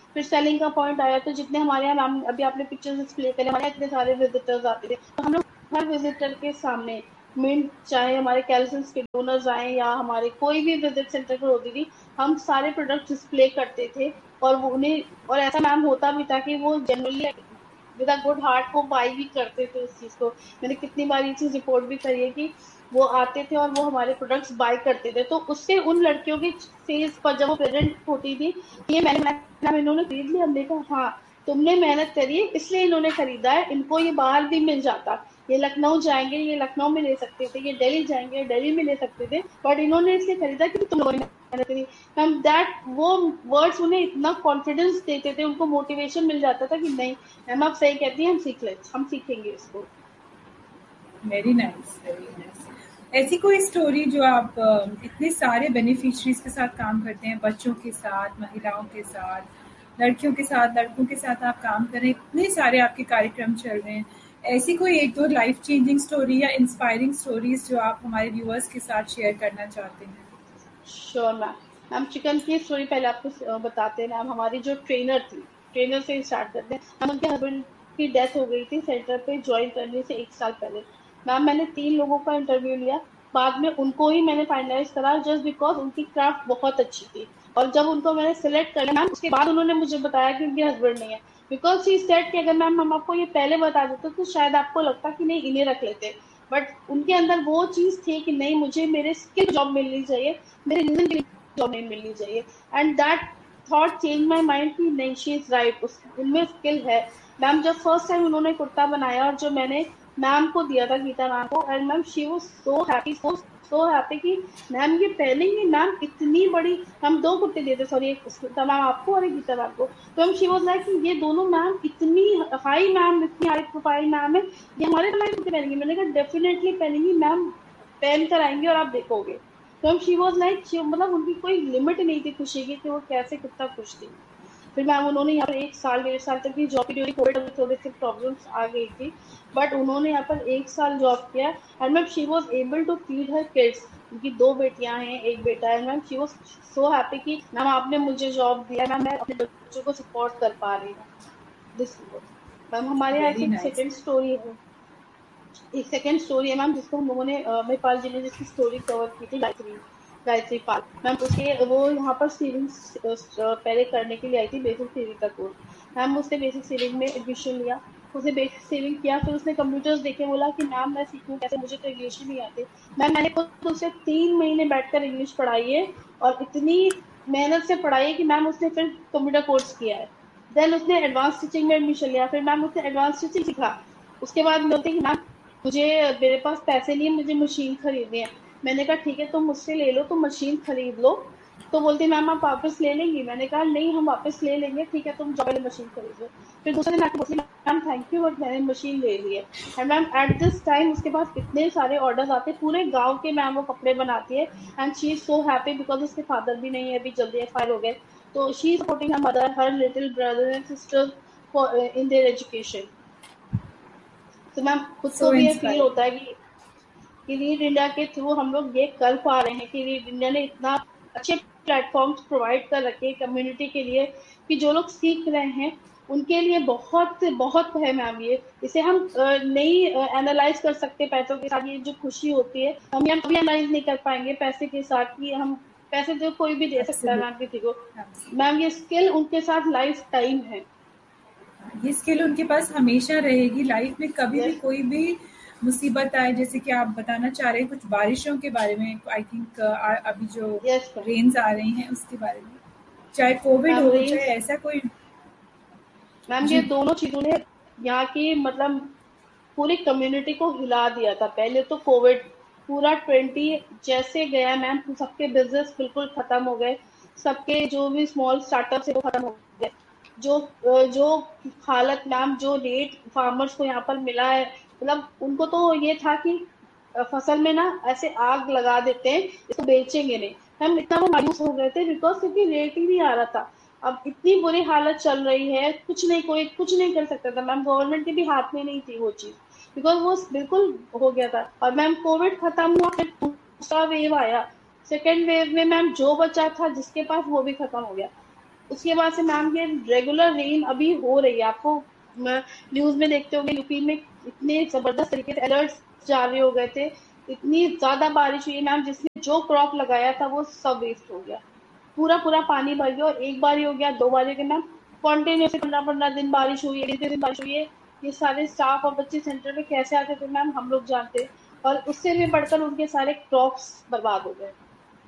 फिर सेलिंग का पॉइंट आया, तो जितने हमारे यहाँ मैम अभी आपने पिक्चर्स डिस्प्ले करे, हमारे यहाँ इतने सारे विजिटर्स आते थे, तो हम लोग हर विजिटर के सामने मिंट, चाहे हमारे कैल्सियम्स के डोनर्स आए या हमारे कोई भी विजिट सेंटर पर होती थी, हम सारे प्रोडक्ट डिस्प्ले करते थे। और वो उन्हें, और ऐसा मैम होता भी था कि वो generally with a good heart को बाई भी करते थे उस चीज को। मैंने कितनी बार ये चीज रिपोर्ट भी करी है कि वो आते थे और वो हमारे प्रोडक्ट्स बाय करते थे, तो उससे उन लड़कियों की फेस पर जब वो प्रेजेंट होती थी, ये मैंने इन्होंने खरीद लिया, हमने कहा हाँ तुमने मेहनत करी है इसलिए इन्होंने खरीदा है, इनको ये बाहर भी मिल जाता, ये लखनऊ जाएंगे ये लखनऊ में ले सकते थे, ये दिल्ली जाएंगे दिल्ली में ले सकते थे, बट इन्होंने इसलिए खरीदा कि तुम लोगों ने मेहनत करी। हम दैट वो वर्ड्स उन्हें इतना कॉन्फिडेंस देते थे, उनको मोटिवेशन मिल जाता था कि नहीं मैम आप सही कहती हैं, हम सीखेंगे इसको। Very nice, very nice. ऐसी कोई स्टोरी जो आप इतने सारे बेनिफिशरीज के साथ काम करते हैं, बच्चों के साथ, महिलाओं के साथ, लड़कियों के साथ, लड़कों के साथ आप काम कर रहे हैं, इतने सारे आपके कार्यक्रम चल रहे हैं, ऐसी कोई एक दो लाइफ चेंजिंग स्टोरी या इंस्पायरिंग स्टोरीज जो आप हमारे व्यूअर्स के साथ शेयर करना चाहते हैं? Sure ma'am. मैम चिकन की स्टोरी पहले आपको बताते हैं मैम। हमारी जो ट्रेनर थी, ट्रेनर से स्टार्ट करते हैं मैम। उनके हस्बैंड की डेथ हो गई थी सेंटर पे ज्वाइन करने से 1 साल पहले। मैम मैंने 3 लोगों का इंटरव्यू लिया, बाद में उनको ही मैंने फाइनलाइज करा, जस्ट बिकॉज उनकी क्राफ्ट बहुत अच्छी थी। और जब उनको मैंने सिलेक्ट कर लिया मैम, उसके बाद उन्होंने मुझे बताया कि उनके हस्बैंड नहीं है, बिकॉज ही सेड कि अगर मैम हम आपको ये पहले बता देते तो शायद आपको लगता कि नहीं इन्हें रख लेते, बट उनके अंदर वो चीज थी कि नहीं मुझे मेरे स्किल जॉब मिलनी चाहिए, मेरे रीजन के लिए जॉब नहीं मिलनी चाहिए। And that thought change my mind कि नहीं शी इज राइट, उनमें स्किल है। मैम जब फर्स्ट टाइम उन्होंने कुर्ता बनाया और जो मैंने मैम को दिया था, गीता मैम को, and ma'am she was so happy, so happy कि मैम ये पहनेंगी। मैम इतनी बड़ी, हम 2 कुर्ते दिए थे, सॉरी एक स्मिता मैम आपको और एक गीता मैम को, तो हम शी वाज लाइक कि ये दोनों मैम इतनी हाई, मैम इतनी हाई प्रोफाइल मैम है, ये हमारे बनाए कुर्ते पहनेंगी। मैंने कहा डेफिनेटली पहनेंगी मैम, पहन कर आएंगे और आप देखोगे। तो शी वॉज लाइक, मतलब उनकी कोई लिमिट नहीं थी खुशी की कि वो कैसे कितना खुश थी। फिर मैम उन्होंने यहाँ पर 1 साल 1.5 साल तक की जॉब की, ड्यूरिंग कोविड में थोड़ी सी प्रॉब्लम्स आ गई थी, बट उन्होंने यहाँ पर 1 साल जॉब किया। And ma'am she was able to feed her kids. उनकी 2 बेटियां हैं, एक बेटा है। Ma'am she was so happy कि मैम आपने मुझे जॉब दिया, मैम मैं अपने बच्चों को सपोर्ट कर पा रही हूँ। दिस मैम हमारे यहाँ वेरी से नाइस। सेकेंड स्टोरी है, एक सेकेंड स्टोरी है मैम, जिसको हम लोगों ने महिपाल जी ने जिसकी स्टोरी कवर की थी, गायत्री, गायत्री पाल मैम। उसके वो यहाँ पर सीलिंग पहले करने के लिए आई थी, बेसिक सीलिंग का कोर्स। मैम उसने बेसिक सीलिंग में एडमिशन लिया, उसने बेसिक सीलिंग किया, फिर उसने कंप्यूटर्स देखे, बोला कि मैम मैं सीखूं कैसे, मुझे तो इंग्लिश ही नहीं आती। मैम मैंने खुद उसे 3 महीने बैठकर इंग्लिश पढ़ाई है, और इतनी मेहनत से पढ़ाई है कि मैम उसने फिर कंप्यूटर कोर्स किया है। देन उसने एडवांस स्टिचिंग में एडमिशन लिया, फिर मैम उसने एडवांस स्टिचिंग सीखा। उसके बाद बोलते कि मैम मुझे, मेरे पास पैसे नहीं है, मुझे मशीन खरीदनी है। मैंने कहा ठीक है तुम मुझसे ले लो, तुम मशीन खरीद लो। तो बोलती मैम आप वापस ले लेंगी, मैंने कहा नहीं हम वापस ले लेंगे, ठीक है तुम जाओ मशीन खरीद लो। फिर दूसरे दिन आके बोलती मैम थैंक यू बट मैंने मशीन ले ली है। And ma'am at this time उसके पास इतने सारे ऑर्डर्स आते, पूरे गांव के मैम वो कपड़े बनाती है। And she is so happy because उसके फादर भी नहीं है, अभी जल्दी एक्सपायर हो गए, तो she is supporting her mother, her little brother and sister in their education. तो मैम खुद को सो भी ये फील इंस्पायरिंग। होता है कि रीड इंडिया के थ्रू हम लोग ये कर पा रहे हैं कि रीड इंडिया ने इतना अच्छे प्लेटफॉर्म्स प्रोवाइड कर रखे कम्युनिटी के लिए, कि जो लोग सीख रहे हैं उनके लिए बहुत बहुत है मैम। ये इसे हम नहीं एनालाइज कर सकते पैसों के साथ, ये जो खुशी होती है हम यहाँ कभी एनालाइज नहीं कर पाएंगे पैसे के साथ, कि हम पैसे तो कोई भी दे सकता है मैम किसी को। Absolutely, ma'am absolutely. ये स्किल उनके साथ लाइफ टाइम है। ये स्किल उनके पास हमेशा रहेगी लाइफ में, कभी भी यस कोई भी मुसीबत आए, जैसे कि आप बताना चाह रहे हैं कुछ बारिशों के बारे में, आई थिंक अभी जो यस रेन्स आ रही हैं उसके बारे में, चाहे कोविड मैम हो चाहे रेंज। ऐसा कोई। मैम ये जी। दोनों चीजों ने यहाँ की मतलब पूरी कम्युनिटी को हिला दिया था। पहले तो कोविड पूरा 20 जैसे गया मैम, सबके बिजनेस बिल्कुल खत्म हो गए, सबके जो भी स्मॉल स्टार्टअप है वो खत्म हो गए। जो हालत मैम, जो रेट फार्मर्स को यहाँ पर मिला है, मतलब उनको तो ये था कि फसल में ना ऐसे आग लगा देते हैं, इसको बेचेंगे नहीं। हम इतना वो मायूस हो गए थे बिकॉज क्योंकि रेट ही नहीं आ रहा था। अब इतनी बुरी हालत चल रही है, कुछ नहीं, कोई कुछ नहीं कर सकता था मैम, गवर्नमेंट के भी हाथ में नहीं थी वो चीज, बिकॉज वो बिल्कुल हो गया था। और मैम कोविड खत्म हुआ, फिर दूसरा वेव आया, सेकेंड वेव में मैम जो बचा था जिसके पास वो भी खत्म हो गया। उसके बाद से मैम ये रेगुलर रेन अभी हो रही है। आपको न्यूज में देखते होंगे यूपी में इतने जबरदस्त तरीके से अलर्ट जारी हो गए थे, इतनी ज्यादा बारिश हुई है मैम, जिसने जो क्रॉप लगाया था वो सब वेस्ट हो गया, पूरा पूरा पानी भर गया। और एक बार ही हो गया, दो बार हो गया मैम, कॉन्टिन्यूसली 15-15 दिन बारिश हुई है, 20 दिन बारिश हुई है। ये सारे स्टाफ और बच्चे सेंटर में कैसे आते थे मैम, हम लोग जानते हैं। और उससे भी बढ़कर उनके सारे क्रॉप्स बर्बाद हो गए।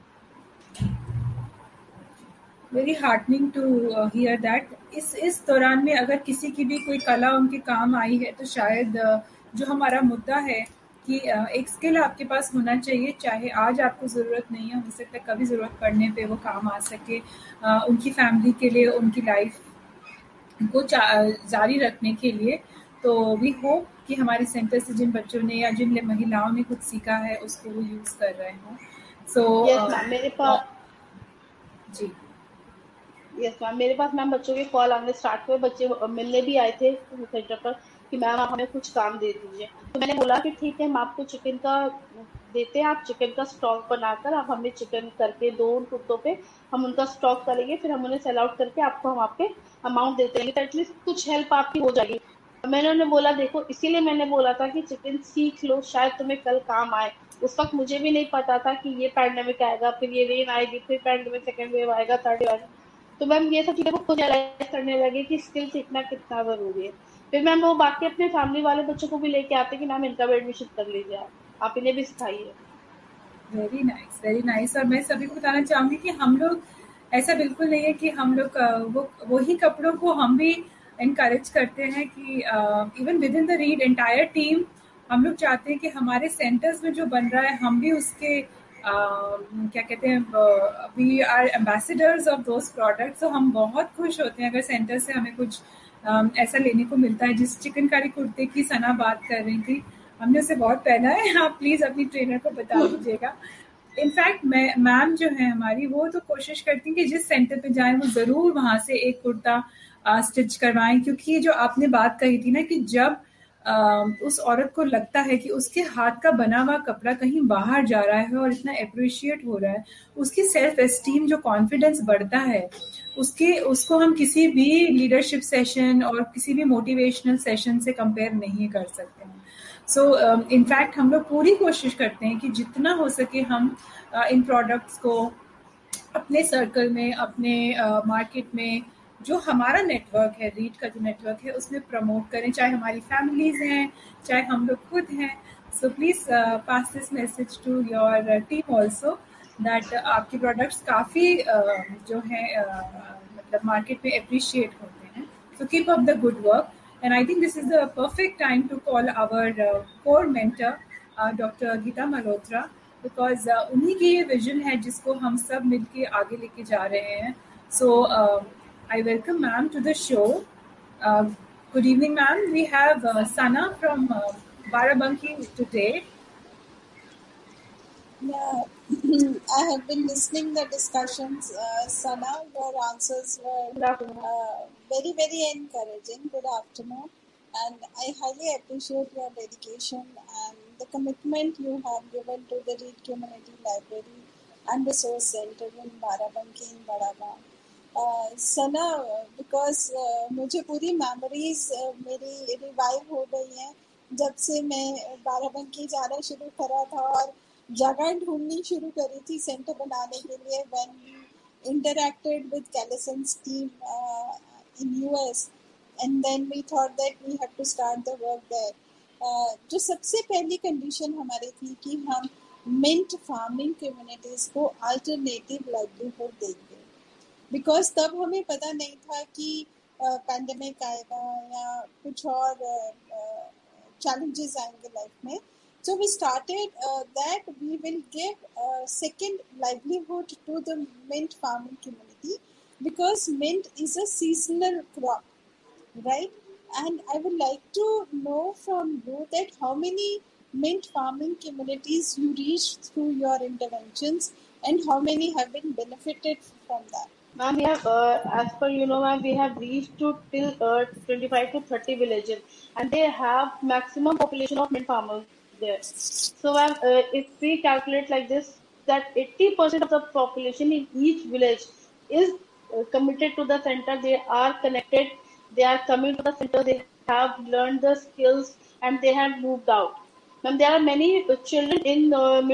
Very heartening to here that. इस दौरान में अगर किसी की भी कोई कला उनके काम आई है तो शायद जो हमारा मुद्दा है कि एक स्किल आपके पास होना चाहिए, चाहे आज आपको ज़रूरत नहीं है, हो सकता है कभी ज़रूरत पड़ने पे वो काम आ सके उनकी फैमिली के लिए, उनकी लाइफ को जारी रखने के लिए। तो वी होप कि हमारे सेंटर से जिन बच्चों ने या जिन महिलाओं ने कुछ सीखा है उसको वो यूज़ कर रहे हों। सो यस मैम, मेरे पास जी यस मैम, मेरे पास मैम बच्चों के कॉल आने स्टार्ट हुए, बच्चे मिलने भी आए थे सेंटर पर कि मैम आप हमें कुछ काम दे दीजिए। तो मैंने बोला कि ठीक है, हम आपको चिकन का देते हैं, आप चिकन का स्टॉक बनाकर आप हमें चिकन करके दो उन कुत्तों पे, हम उनका स्टॉक करेंगे, फिर हम उन्हें सेल आउट करके आपको हम आपके अमाउंट देते रहेंगे, तो एटलीस्ट कुछ हेल्प आपकी हो जाएगी। मैंने उन्हें बोला देखो, इसीलिए मैंने बोला था कि चिकन सीख लो, शायद तुम्हें कल काम आए। उस वक्त मुझे भी नहीं पता था कि ये पैंडेमिक आएगा, फिर ये रेन आएगी, फिर पैंडेमिक सेकेंड वेव आएगा, थर्ड वेव आएगा। तो मैम ये सब चीजें वो खुद रियलाइज करने लगे कि स्किल सीखना कितना जरूरी है। फिर मैम वो बाकी अपने फैमिली वाले बच्चों को भी लेके आते कि मैम इनका भी एडमिशन कर लीजिए, आप इन्हें भी सिखाइए। Very nice, very nice. और मैं सभी को बताना चाहूँगी कि हम लोग ऐसा बिल्कुल नहीं है कि हम लोग वही कपड़ों को हम भी इनकरेज करते हैं कि even with in the read entire team हम लोग चाहते हैं कि हमारे सेंटर्स में जो बन रहा है हम भी उसके क्या कहते हैं, we are ambassadors of those products. तो हम बहुत खुश होते हैं अगर सेंटर से हमें कुछ ऐसा लेने को मिलता है। जिस चिकनकारी कुर्ते की सना बात कर रही थी, हमने उसे बहुत पहना है, आप प्लीज अपनी ट्रेनर को बता दीजिएगा। इनफैक्ट मैम जो है हमारी, वो तो कोशिश करती हैं कि जिस सेंटर पे जाएं वो जरूर वहां से एक कुर्ता स्टिच करवाएं, क्योंकि ये जो आपने बात कही थी ना कि जब उस औरत को लगता है कि उसके हाथ का बना हुआ कपड़ा कहीं बाहर जा रहा है और इतना अप्रिशिएट हो रहा है, उसकी सेल्फ एस्टीम, जो कॉन्फिडेंस बढ़ता है, उसको हम किसी भी लीडरशिप सेशन और किसी भी मोटिवेशनल सेशन से कंपेयर नहीं कर सकते हैं। सो इनफैक्ट हम लोग पूरी कोशिश करते हैं कि जितना हो सके हम इन प्रोडक्ट्स को अपने सर्कल में, अपने मार्केट में, जो हमारा नेटवर्क है, रीड का जो नेटवर्क है, उसमें प्रमोट करें, चाहे हमारी फैमिलीज हैं, चाहे हम लोग खुद हैं। So please pass this message to your team also that आपके प्रोडक्ट्स काफ़ी जो है मतलब मार्केट में अप्रिशिएट होते हैं। So keep up the good work. And I think this is the perfect time to call our core mentor, Dr. Geeta Malhotra, because उन्हीं की ये विजन है जिसको हम सब मिलके आगे लेके जा रहे हैं। सो I welcome ma'am to the show. Good evening ma'am, we have Sana from Barabanki today. Yeah, I have been listening the discussions. Sana, your answers were Good afternoon। very, very encouraging. Good afternoon. And I highly appreciate your dedication and the commitment you have given to the Reed Community Library and Resource Center in Barabanki in Badagaon. Sana, because मुझे पूरी मेमोरीज मेरी रिवाइव हो गई हैं जब से मैं बाराबंकी जाना शुरू करा था और जगह ढूंढनी शुरू करी थी सेंटर बनाने के लिए। when we interacted with Callison's team in US and then we thought that we had to start the work there. जो सबसे पहली कंडीशन हमारी थी कि हम मिंट फार्मिंग कम्युनिटीज को अल्टरनेटिव लाइवलीहुड देंगे, बिकॉज तब हमें पता नहीं था कि पैंडेमिक आएगा या कुछ और challenges आएंगे लाइफ में. So we started that we will give second livelihood to the mint farming community because mint is a seasonal crop, right? And I would like to know from you that how many mint farming communities you reached through your interventions and how many have been benefited from that. Ma'am, we have, as per ma'am, we have reached to till 25 to 30 villages, and they have maximum population of mint farmers there. So, ma'am, if we calculate like this, that 80% of the population in each village is committed to the center, they are connected, they are coming to the center, they have learned the skills and they have moved out. Ma'am, there are many children in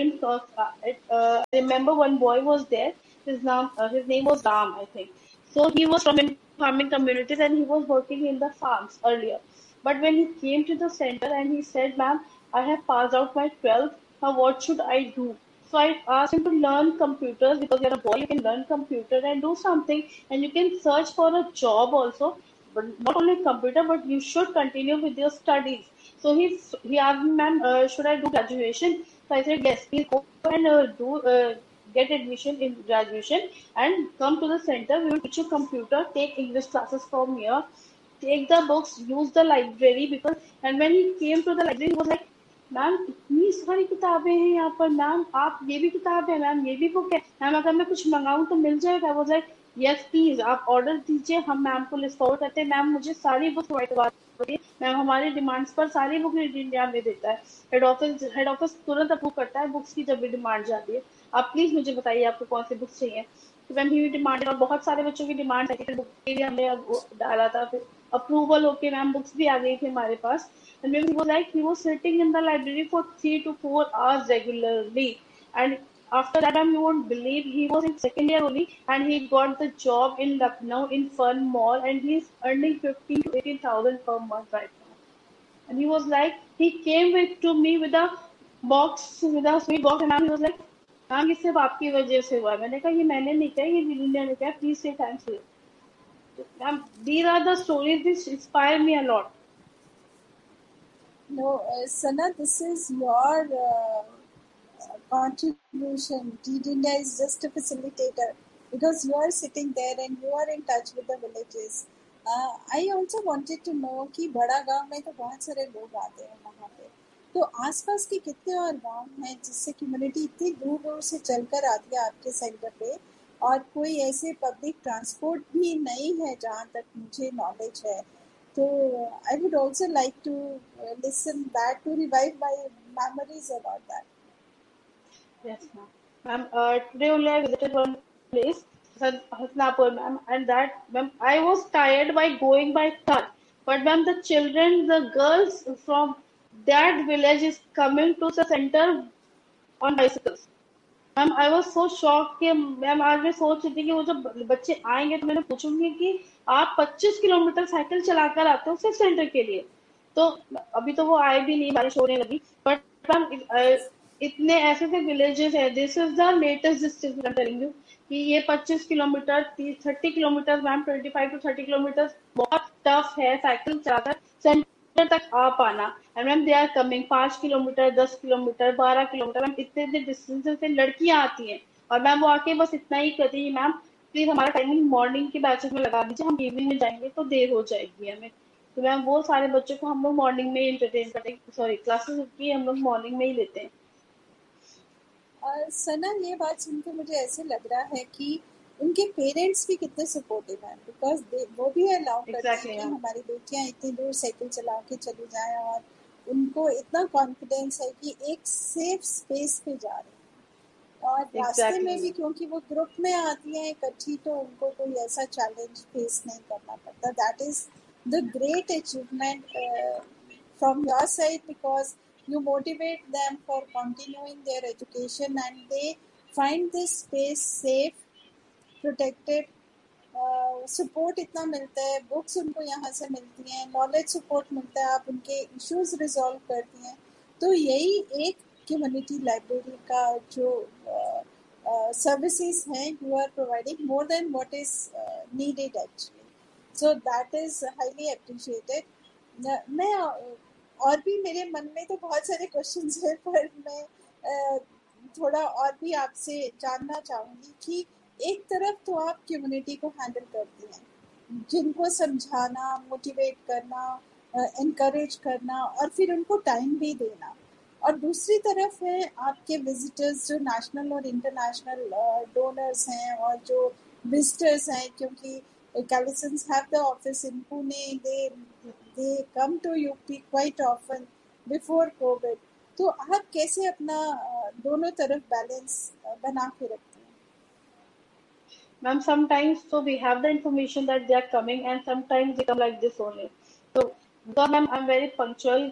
I remember one boy was there. His name was Ram, I think. So he was from in farming communities and he was working in the farms earlier. But when he came to the center and he said, "Ma'am, I have passed out my 12th. Now what should I do?" So I asked him to learn computers because you're a boy, you can learn computer and do something, and you can search for a job also. But not only computer, but you should continue with your studies. So he asked me, "Ma'am, should I do graduation?" So I said, "Yes, please go and do get admission in graduation and come to the center. We will teach you computer, take English classes from here, take the books, use the library." Because and when he came to the library, he was like, "ma'am, इतनी सारी किताबें हैं यहाँ पर मैम, आप ये भी किताब है मैम, ये भी बुक है मैम, अगर मैं कुछ मंगाऊँ तो मिल जाएगा?" वो लाइक, "यस प्लीज, आप ऑर्डर दीजिए, हम मैम को लिस्ट फॉरवर्ड करते हैं, मैम मुझे सारी बुक प्रोवाइड करवा दीजिए, मैम हमारी डिमांड्स पर सारी बुक इंडिया में देता है, हेड ऑफिस तुरंत अप्रूव करता है बुक्स की जब भी डिमांड जाती है, आप प्लीज मुझे बताइए आपको कौन सी बुक्स चाहिए।" तो मैम ही डिमांड, और बहुत सारे बच्चों की डिमांड है, बुक के लिए हमने डाला था, फिर अप्रूवल होके मैम बुक्स भी आ गई थी हमारे पास। And when he was like, he was sitting in the library for 3 to 4 hours regularly. And after that, you won't believe, he was in second year only, and he got the job in Lucknow in Fun Mall, and he's earning 15 to 18,000 per month right now. And he was like, he came to me with a sweet box, and he was like, "ma'am, ये सिर्फ आपकी वजह से हुआ है।" मैंने कहा, "ये मैंने नहीं कहा, ये विलिंडर ने कहा, प्लीज से thanks to." Ma'am, these are the stories which inspire me a lot. No, Sana, this is your contribution. Deed India is just a facilitator because you are sitting there and you are in touch with the villages. I also wanted to know कि बड़ा गांव में तो बहुत सारे लोग आते हैं वहाँ पे, तो आसपास के कितने और गांव हैं जिससे कम्युनिटी इतनी दूर दूर से चलकर आती है आपके सेंटर पे, और कोई ऐसे पब्लिक ट्रांसपोर्ट भी नहीं है जहाँ तक मुझे नॉलेज है। So I would also like to listen that to revive my memories about that. Yes, ma'am. Ma'am, today only I visited one place, Hasnapur, ma'am, and that, ma'am, I was tired by going by car. But, ma'am, the children, the girls from that village is coming to the center on bicycles. Ma'am, I was so shock कि मैम, आज मैं सोच रही थी कि वो जब बच्चे आएंगे तो मैंने पूछूंगी कि आप 25 किलोमीटर साइकिल चलाकर आते हो सिर्फ सेंटर के लिए। तो अभी तो वो आए भी नहीं, बारिश होने लगी, बट मैम इतने ऐसे ऐसे विलेजेस है, this is the latest distance telling you कि ये 25 kilometre, 30 kilometre ma'am, 25 to 30 kilometre बहुत टफ है साइकिल चलाकर सेंटर तक आ पाना। And ma'am, they are coming 5 kilometre, 10 kilometre, 12 kilometre, ma'am इतने इतने डिस्टेंस से लड़कियां आती हैं, और मैम वो आके बस इतना ही कहती है, "मैम प्लीज हमारा टाइमिंग मॉर्निंग के बैचेस में लगा दीजिए, हम इवनिंग में जाएंगे तो देर हो जाएगी हमें।" तो मैम वो सारे बच्चों को हम लोग मॉर्निंग में एंटरटेन करते हैं, सॉरी क्लासेस की हम लोग मॉर्निंग में ही लेते हैं। सना, ये बात सुनकर मुझे ऐसे लग रहा है कि उनके पेरेंट्स भी कितने सपोर्टिव हैं, बिकॉज वो भी अलाउ करते हैं एग्जैक्टली कि मैम। हमारी बेटियां इतनी दूर साइकिल चला के चली जाएं, और उनको इतना कॉन्फिडेंस है कि एक सेफ स्पेस पे जा रहे हैं, और रास्ते में भी एग्जैक्टली क्योंकि वो ग्रुप में आती हैं इकट्ठी, तो उनको कोई ऐसा चैलेंज फेस नहीं करना पड़ता। That is the great achievement from your side, because you motivate them for continuing their education and they find this space safe, protected, support इतना मिलता है, बुक्स उनको यहाँ से मिलती हैं, नॉलेज सपोर्ट मिलता है, आप उनके इश्यूज रिजॉल्व करती हैं। तो यही एक कम्युनिटी लाइब्रेरी का जो सर्विसेज हैं, you are providing more than what is needed actually, so that is highly appreciated. मैं और भी मेरे मन में तो बहुत सारे क्वेश्चंस हैं, पर मैं थोड़ा और भी आपसे जानना चाहूँगी कि एक तरफ तो आप कम्युनिटी को हैंडल करती हैं, जिनको समझाना, मोटिवेट करना, एनकरेज करना, और फिर उनको टाइम भी देना, और दूसरी तरफ है आपके विजिटर्स जो नेशनल और इंटरनेशनल डोनर्स हैं और जो विजिटर्स हैं, क्योंकि Calisons have the office in Pune, they come to UP quite often before COVID. तो आप कैसे अपना दोनों तरफ बैलेंस बना के रखते हैं? Ma'am, sometimes so we have the information that they are coming, and sometimes they come like this only. So because ma'am, I'm very punctual.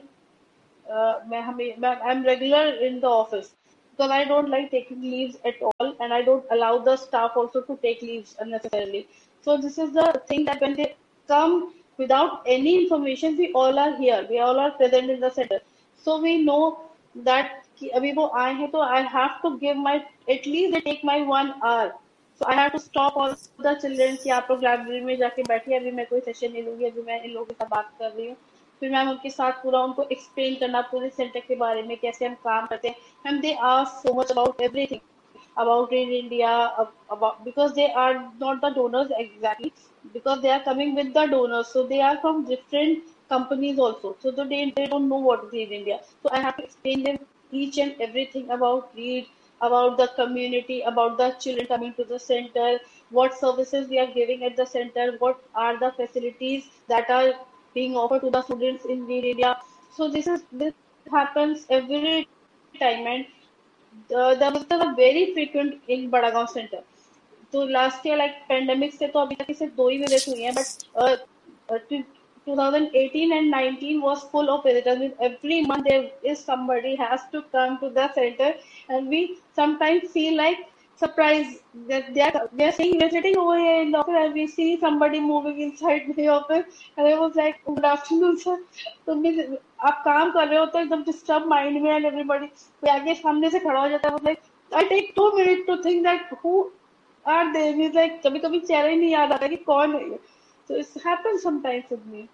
I'm regular in the office because I don't like taking leaves at all, and I don't allow the staff also to take leaves unnecessarily. So this is the thing that when they come without any information, we all are here. We all are present in the center. So we know that कि अभी वो आए हैं तो I have to give my at least they take my 1 hour. So I have to stop all the children कि आप लोग लाइब्रेरी में जाके बैठिए, अभी मैं कोई सेशन नहीं लूंगी, अभी मैं इन लोगों के साथ बात कर रही हूँ. फिर मैम उनके साथ पूरा उनको एक्सप्लेन करना पूरे सेंटर के बारे में कैसे हम काम करते हैं. Ma'am they ask so much about everything about in India, about because they are not the donors exactly, because they are coming with the donors, so they are from different companies also. So they don't know what is in India. So I have to explain them each and everything about READ, about the community, about the children coming to the center, what services we are giving at the center, what are the facilities that are being offered to the students in READ India. So this happens every time, and the visitors are very frequent in Badagaon Center. तो लास्ट ईयर लाइक पेंडेमिक से तो अभी तक सिर्फ 2 ही विजिट हुई हैं, but 2018 and 19 was full of visitors. Means every month there is somebody has to come to the center, and we sometimes feel like surprised that we are sitting over here in the office and we see somebody moving inside the office, and I was like, good afternoon sir. तो means आप काम कर रहे हो तो एकदम डिस्टर्ब माइंड में, एंड एवरीबॉडी कोई आगे सामने से खड़ा हो जाता है, like I take 2 minutes to think that who are they. Means like कभी कभी चेहरा ही नहीं याद आता कि कौन है ये. So it happens sometimes with me.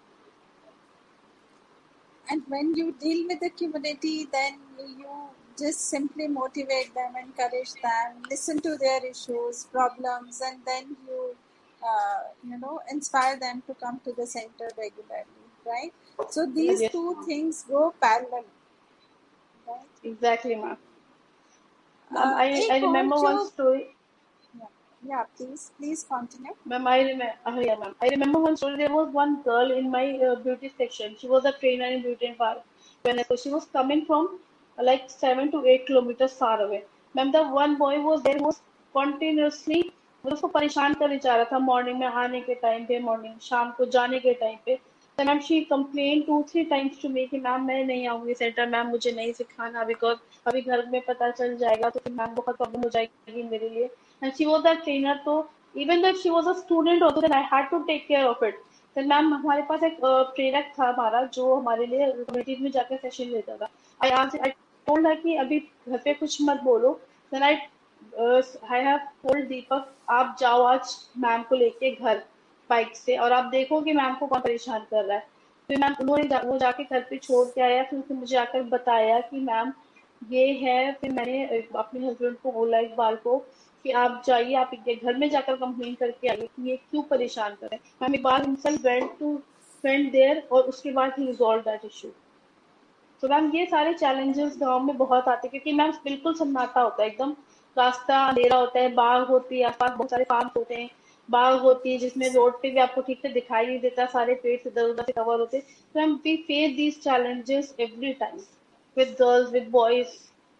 And when you deal with the community, then you just simply motivate them, encourage them, listen to their issues, problems, and then inspire them to come to the center regularly, right? So these Yes, two things go parallel, right? exactly, ma'am. Ma'am, I एक और remember जो one story. yeah, please continue. Ma'am, I remember. Yeah, ma'am. I remember one story. There was one girl in my beauty section. She was a trainer in beauty and parlor. So she was coming from like 7 to 8 kilometers far away. Ma'am, the one boy was there who was continuously मतलब उसको परेशान कर ही जा रहा था, मॉर्निंग में आने के टाइम पे, मॉर्निंग शाम को जाने के टाइम पे. तो ma'am she complain 2-3 times to me कि मैम मैं नहीं आऊंगी सेंटर, मैम मुझे नहीं सिखाना बिकॉज अभी घर में पता चल जाएगा तो फिर मैम बहुत प्रॉब्लम हो जाएगी मेरे लिए. And she was the trainer, तो even though she was a student also, then I had to take care of it. then ma'am हमारे पास एक प्रेरक था हमारा जो हमारे लिए कम्युनिटीज में जाकर सेशन लेता था. आई टोल्ड her कि अभी घर पे कुछ मत बोलो. then आई हैव टोल्ड दीपक आप जाओ आज मैम को लेके घर बाइक से, और आप देखो कि मैम को कौन परेशान कर रहा है. फिर मैम वो जाके घर पे छोड़ के आया, फिर उसने मुझे आकर बताया कि मैम ये है. फिर मैंने अपने हस्बैंड को बोला इकबाल को कि आप जाइए, आप इनके घर में जाकर कंप्लेन करके आइए कि ये क्यों परेशान कर रहे हैं. Ma'am Iqbal himself went there, और उसके बाद ही रिजॉल्व दैट इशू. तो मैम ये सारे चैलेंजेस गांव में बहुत आते हैं क्योंकि मैम बिल्कुल सन्नाटा होता है एकदम, रास्ता अंधेरा होता है, बाग होती है आसपास, बहुत सारे फार्म होते हैं, बाग होती है जिसमें रोड पे भी आपको ठीक से दिखाई नहीं देता, सारे पेड़ इधर उधर से कवर होते हैं. तो ma'am we face these challenges every time with girls, with boys.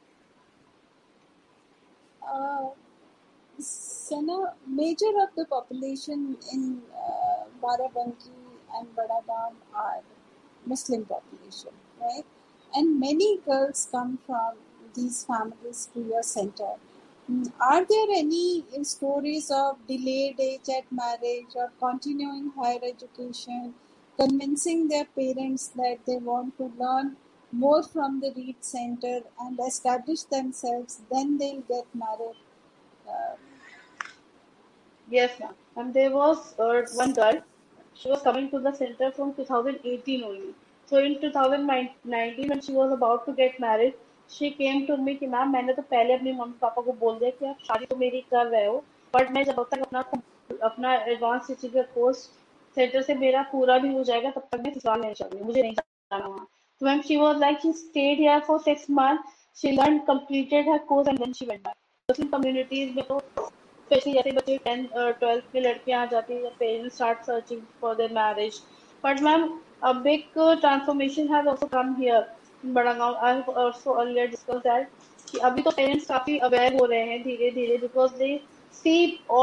Sana, major of the population in Barabanki and Badagaon are Muslim population, right? And many girls come from these families to your center. Are there any stories of delayed age at marriage or continuing higher education, convincing their parents that they want to learn more from the READ center and establish themselves, then they'll get married? Uh, Yes, ma'am. And there was one girl. She was coming to the center from 2018 only. So in 2019, when she was about to get married, she came to me कि मैम मैंने तो पहले अपने मम्मी पापा को बोल दिया कि आप शादी तो मेरी कर रहे हो, बट मैं जब तक अपना एडवांस टीचिंग का कोर्स सेंटर से मेरा पूरा भी हो जाएगा तब तक मैं ससुराल नहीं जाऊंगी, मुझे नहीं जाना वहाँ. तो ma'am she was like she state here for 6 months. She learn completed her course and then she went back. Muslim communities में तो स्पेशली जैसे बच्चे 10th-12th में लड़कियां आ जाती है, parents start searching for their marriage. But ma'am a big transformation has also come here in Badagaon. I have also earlier discussed that कि अभी तो पेरेंट्स काफी अवेयर हो रहे हैं धीरे धीरे, because they see all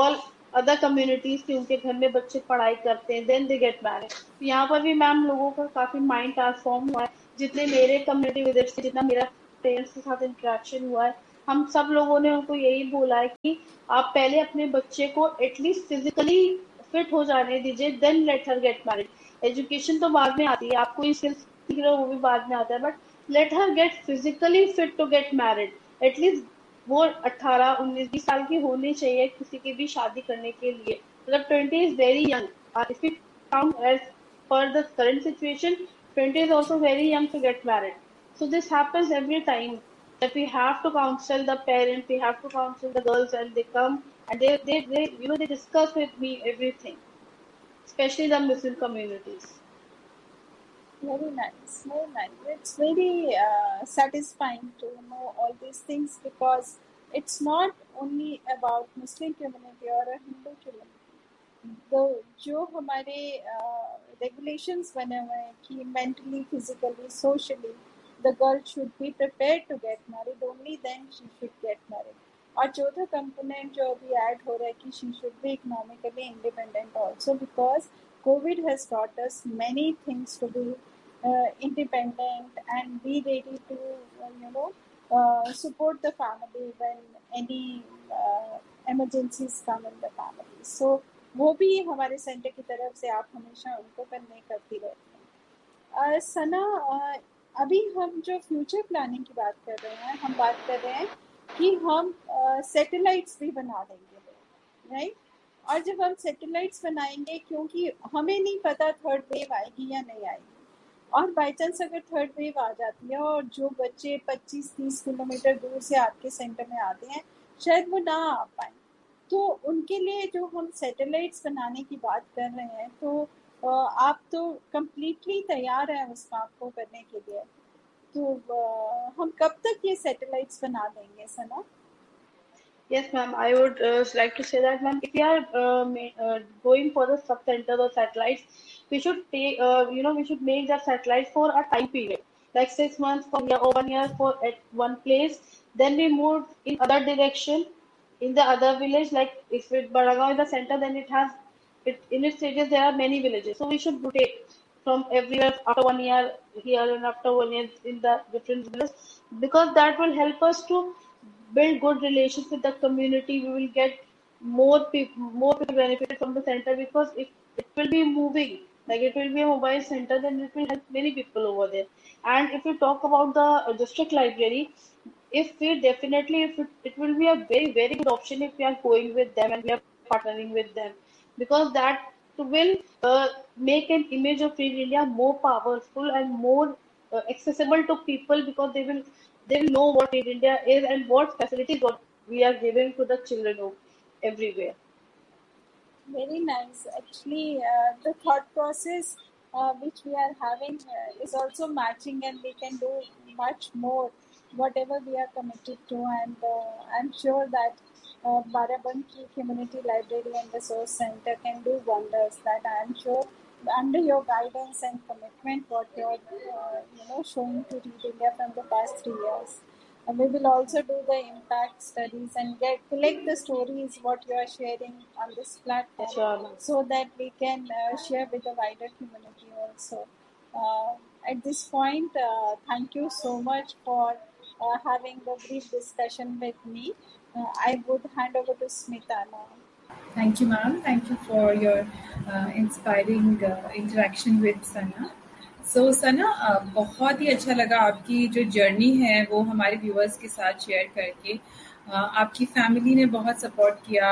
other communities के उनके घर में बच्चे पढ़ाई करते हैं, देन दे गेट मैरिड। यहाँ पर भी मैम लोगों का काफी माइंड ट्रांसफॉर्म हुआ है। जितने मेरे कम्युनिटी विजिट से, जितना मेरा पेरेंट्स के साथ इंटरेक्शन हुआ है, हम सब लोगों ने उनको यही बोला है कि आप पहले अपने बच्चे को एटलीस्ट फिजिकली फिट हो जाने दीजिए, then let her get married. Education तो बाद में आती है, आपको ये स्किल्स सीख रहे हो वो भी बाद में आता है, but let her gate physically fit to get married. At least वो 18 19 20 साल की होनी चाहिए किसी की भी शादी करने के लिए। मतलब 20 is very young, if you count as per the current situation, 20 is also very young to get married. So this happens every time that we have to counsel the parents, we have to counsel the girls, and they come and they they discuss with me everything, especially the Muslim communities. Very nice, very nice. It's very satisfying to know all these things because it's not only about Muslim community or a Hindu community. तो जो हमारे regulations बने हुए हैं कि mentally, physically, socially, the girl should be prepared to get married. Only then she should get married. और चौथा component जो अभी add हो रहा है कि she should be economically independent also because COVID has taught us many things to be independent and be ready to support the family when any emergencies come in the family. So वो भी हमारे सेंटर की तरफ से आप हमेशा उनको कन्वे करती रहती हैं। सना, अभी हम जो फ्यूचर प्लानिंग की बात कर रहे हैं, हम बात कर रहे हैं कि हम सैटेलाइट्स भी बना देंगे, राइट? और जब हम सैटेलाइट्स बनाएंगे, क्योंकि हमें नहीं पता थर्ड वेव आएगी या नहीं आएगी, और बाई चांस अगर थर्ड वेव आ जाती है और जो बच्चे 25-30 किलोमीटर दूर से आपके सेंटर में आते हैं शायद वो ना आ पाए, तो उनके लिए जो हम सैटेलाइट्स बनाने की बात कर रहे हैं, तो आप तो कम्प्लीटली तैयार हैं उस काम को करने के लिए। तो हम कब तक ये सैटेलाइट्स बना देंगे सना? Yes, ma'am. I would like to say that, ma'am, if we are going for the sub center or satellites, we should take, we should make that satellite for a time period, like 6 months for year or 1 year for at one place. Then we move in other direction, in the other village. Like if it Baragaon is the center, then it has it in its stages there are many villages. So we should rotate from everywhere after 1 year here and after 1 year in the different villages, because that will help us to build good relations with the community. We will get more people benefited from the center, because if it will be moving, like it will be a mobile center, then it will help many people over there. And if we talk about the district library, if we definitely, if it will be a very very good option if we are going with them and we are partnering with them, because that will make an image of Free India more powerful and more accessible to people, because they will know what Free India is and what facilities what we are giving to the children of everywhere. Very nice. Actually, the thought process which we are having is also matching, and we can do much more whatever we are committed to. And I'm sure that Barabanki Community Library and Resource Center can do wonders. That I'm sure under your guidance and commitment, what you're showing to Read India from the past 3 years. We will also do the impact studies and collect the stories what you are sharing on this platform, Sure. so that we can share with the wider community also. At this point, thank you so much for having the brief discussion with me. I would hand over to Smita now. Thank you, ma'am. Thank you for your inspiring interaction with Sana. So, Sana, बहुत ही अच्छा लगा आपकी जो जर्नी है वो हमारे व्यूअर्स के साथ शेयर करके। आपकी फैमिली ने बहुत सपोर्ट किया।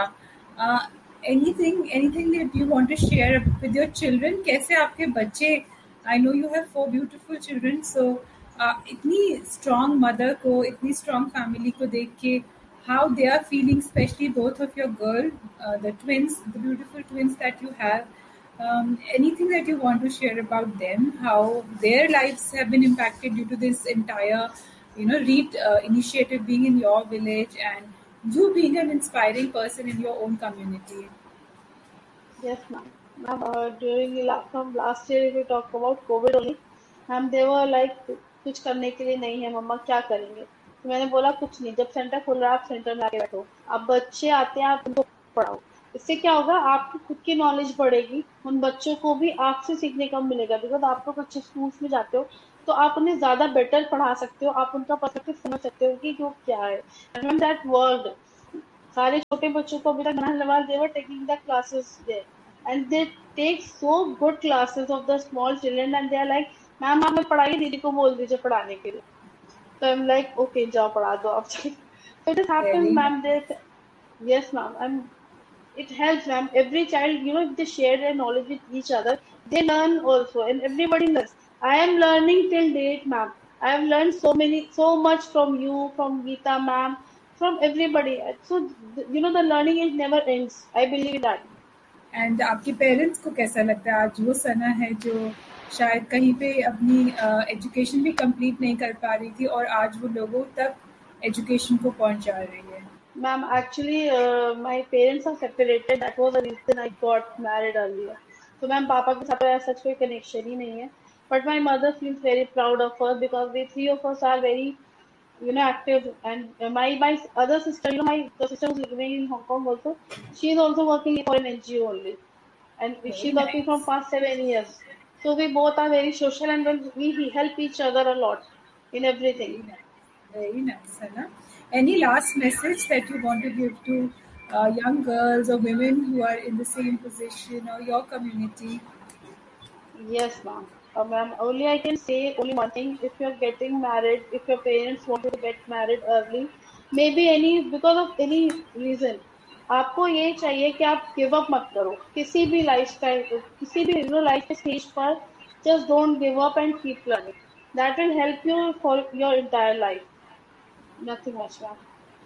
Anything that you want to share with your children? कैसे आपके बच्चे? I know you have 4 beautiful children, so इतनी strong mother को, इतनी strong family को देख के how they are feeling, especially both of your girl, the twins, the beautiful twins that you have. Anything that you want to share about them, how their lives have been impacted due to this entire, READ initiative being in your village and you being an inspiring person in your own community. Yes, ma'am. Ma'am, from last year, if we talk about COVID only, ma'am, they were like कुछ करने के लिए नहीं है मम्मा, क्या करेंगे? तो मैंने बोला कुछ नहीं, जब सेंटर खुल रहा है आप सेंटर में आके बैठो, अब बच्चे आते हैं आप उनको पढ़ाओ। इससे क्या होगा, आपकी खुद की नॉलेज बढ़ेगी, उन बच्चों को भी आपसे सीखने का मिलेगा, बिकॉज आप लोग अच्छे स्कूल्स में जाते हो तो आप उन्हें ज्यादा बेटर पढ़ा सकते हो, आप उनका पर्सपेक्टिव समझ सकते हो कि वो क्या है। एंड व्हेन दैट वर्ल्ड, सारे छोटे बच्चों को अभी तक नहलवाल दे were taking the classes there, and they take so good classes of the small children, and they are like ma'am आप मैं पढ़ाइए, दीदी को बोल दीजिए पढ़ाने के लिए। So I'm like, okay, जाओ पढ़ा दो आप। So it happens, Very ma'am. nice. Yes, ma'am. It helps, ma'am. Every child, if they share their knowledge with each other, they learn also, and everybody learns. I am learning till date, ma'am. I have learned so much from you, from Geeta, ma'am, from everybody. So the learning is never ends. I believe that. And आपके पेरेंट्स को कैसा लगता है आज वो सना है जो शायद कहीं पे अपनी एजुकेशन भी कंप्लीट नहीं कर पा रही थी और आज वो लोगों तक एजुकेशन को पहुंचा रही है? Ma'am, actually, my parents are separated. That was the reason I got married earlier. So, ma'am, पापा के साथ ऐसा कोई connection ही नहीं है. But my mother feels very proud of her because we three of us are very, active. And my other sister, my the sister who's living in Hong Kong also, she is also working for an NGO only, and very she's working from nice. past 7 years. So we both are very social, and then we help each other a lot in everything. Very nice. Very nice, Sana. Any last message that you want to give to young girls or women who are in the same position or your community? Yes, ma'am. Ma'am, only I can say only one thing. If you're getting married, if your parents want you to get married early, maybe because of any reason, आपको ये चाहिए कि आप गिव अप मत करो किसी भी लाइफस्टाइल, किसी भी लाइफ के स्टेज पर। Just don't give up and keep learning, that will help you for your entire life. Nothing much, ma'am.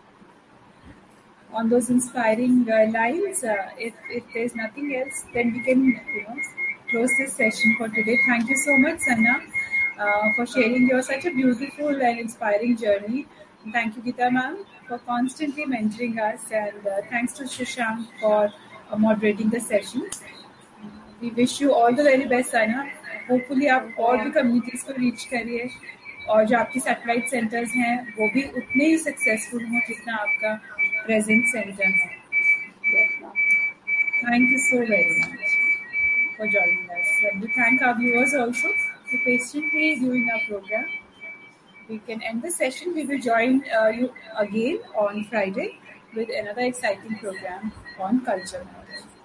On those inspiring lines, if there's nothing else, then we can close this session for today. Thank you so much, Sanna, for sharing your such a beautiful and inspiring journey. And thank you, Geeta ma'am, for constantly mentoring us, and thanks to Shashank for moderating the session. We wish you all the very best, Sana. Hopefully आप थैंक यू, और भी मैम। कम्युनिटीज़ को रीच करिए और जो आपकी सैटेलाइट सेंटर्स हैं वो भी उतने ही सक्सेसफुल हों जितना आपका प्रेजेंट सेंटर है. Yes, ma'am. Thank you so very much for joining us. And we thank our viewers also for patiently viewing our program. We can end the session. We will join you again on Friday with another exciting program on culture.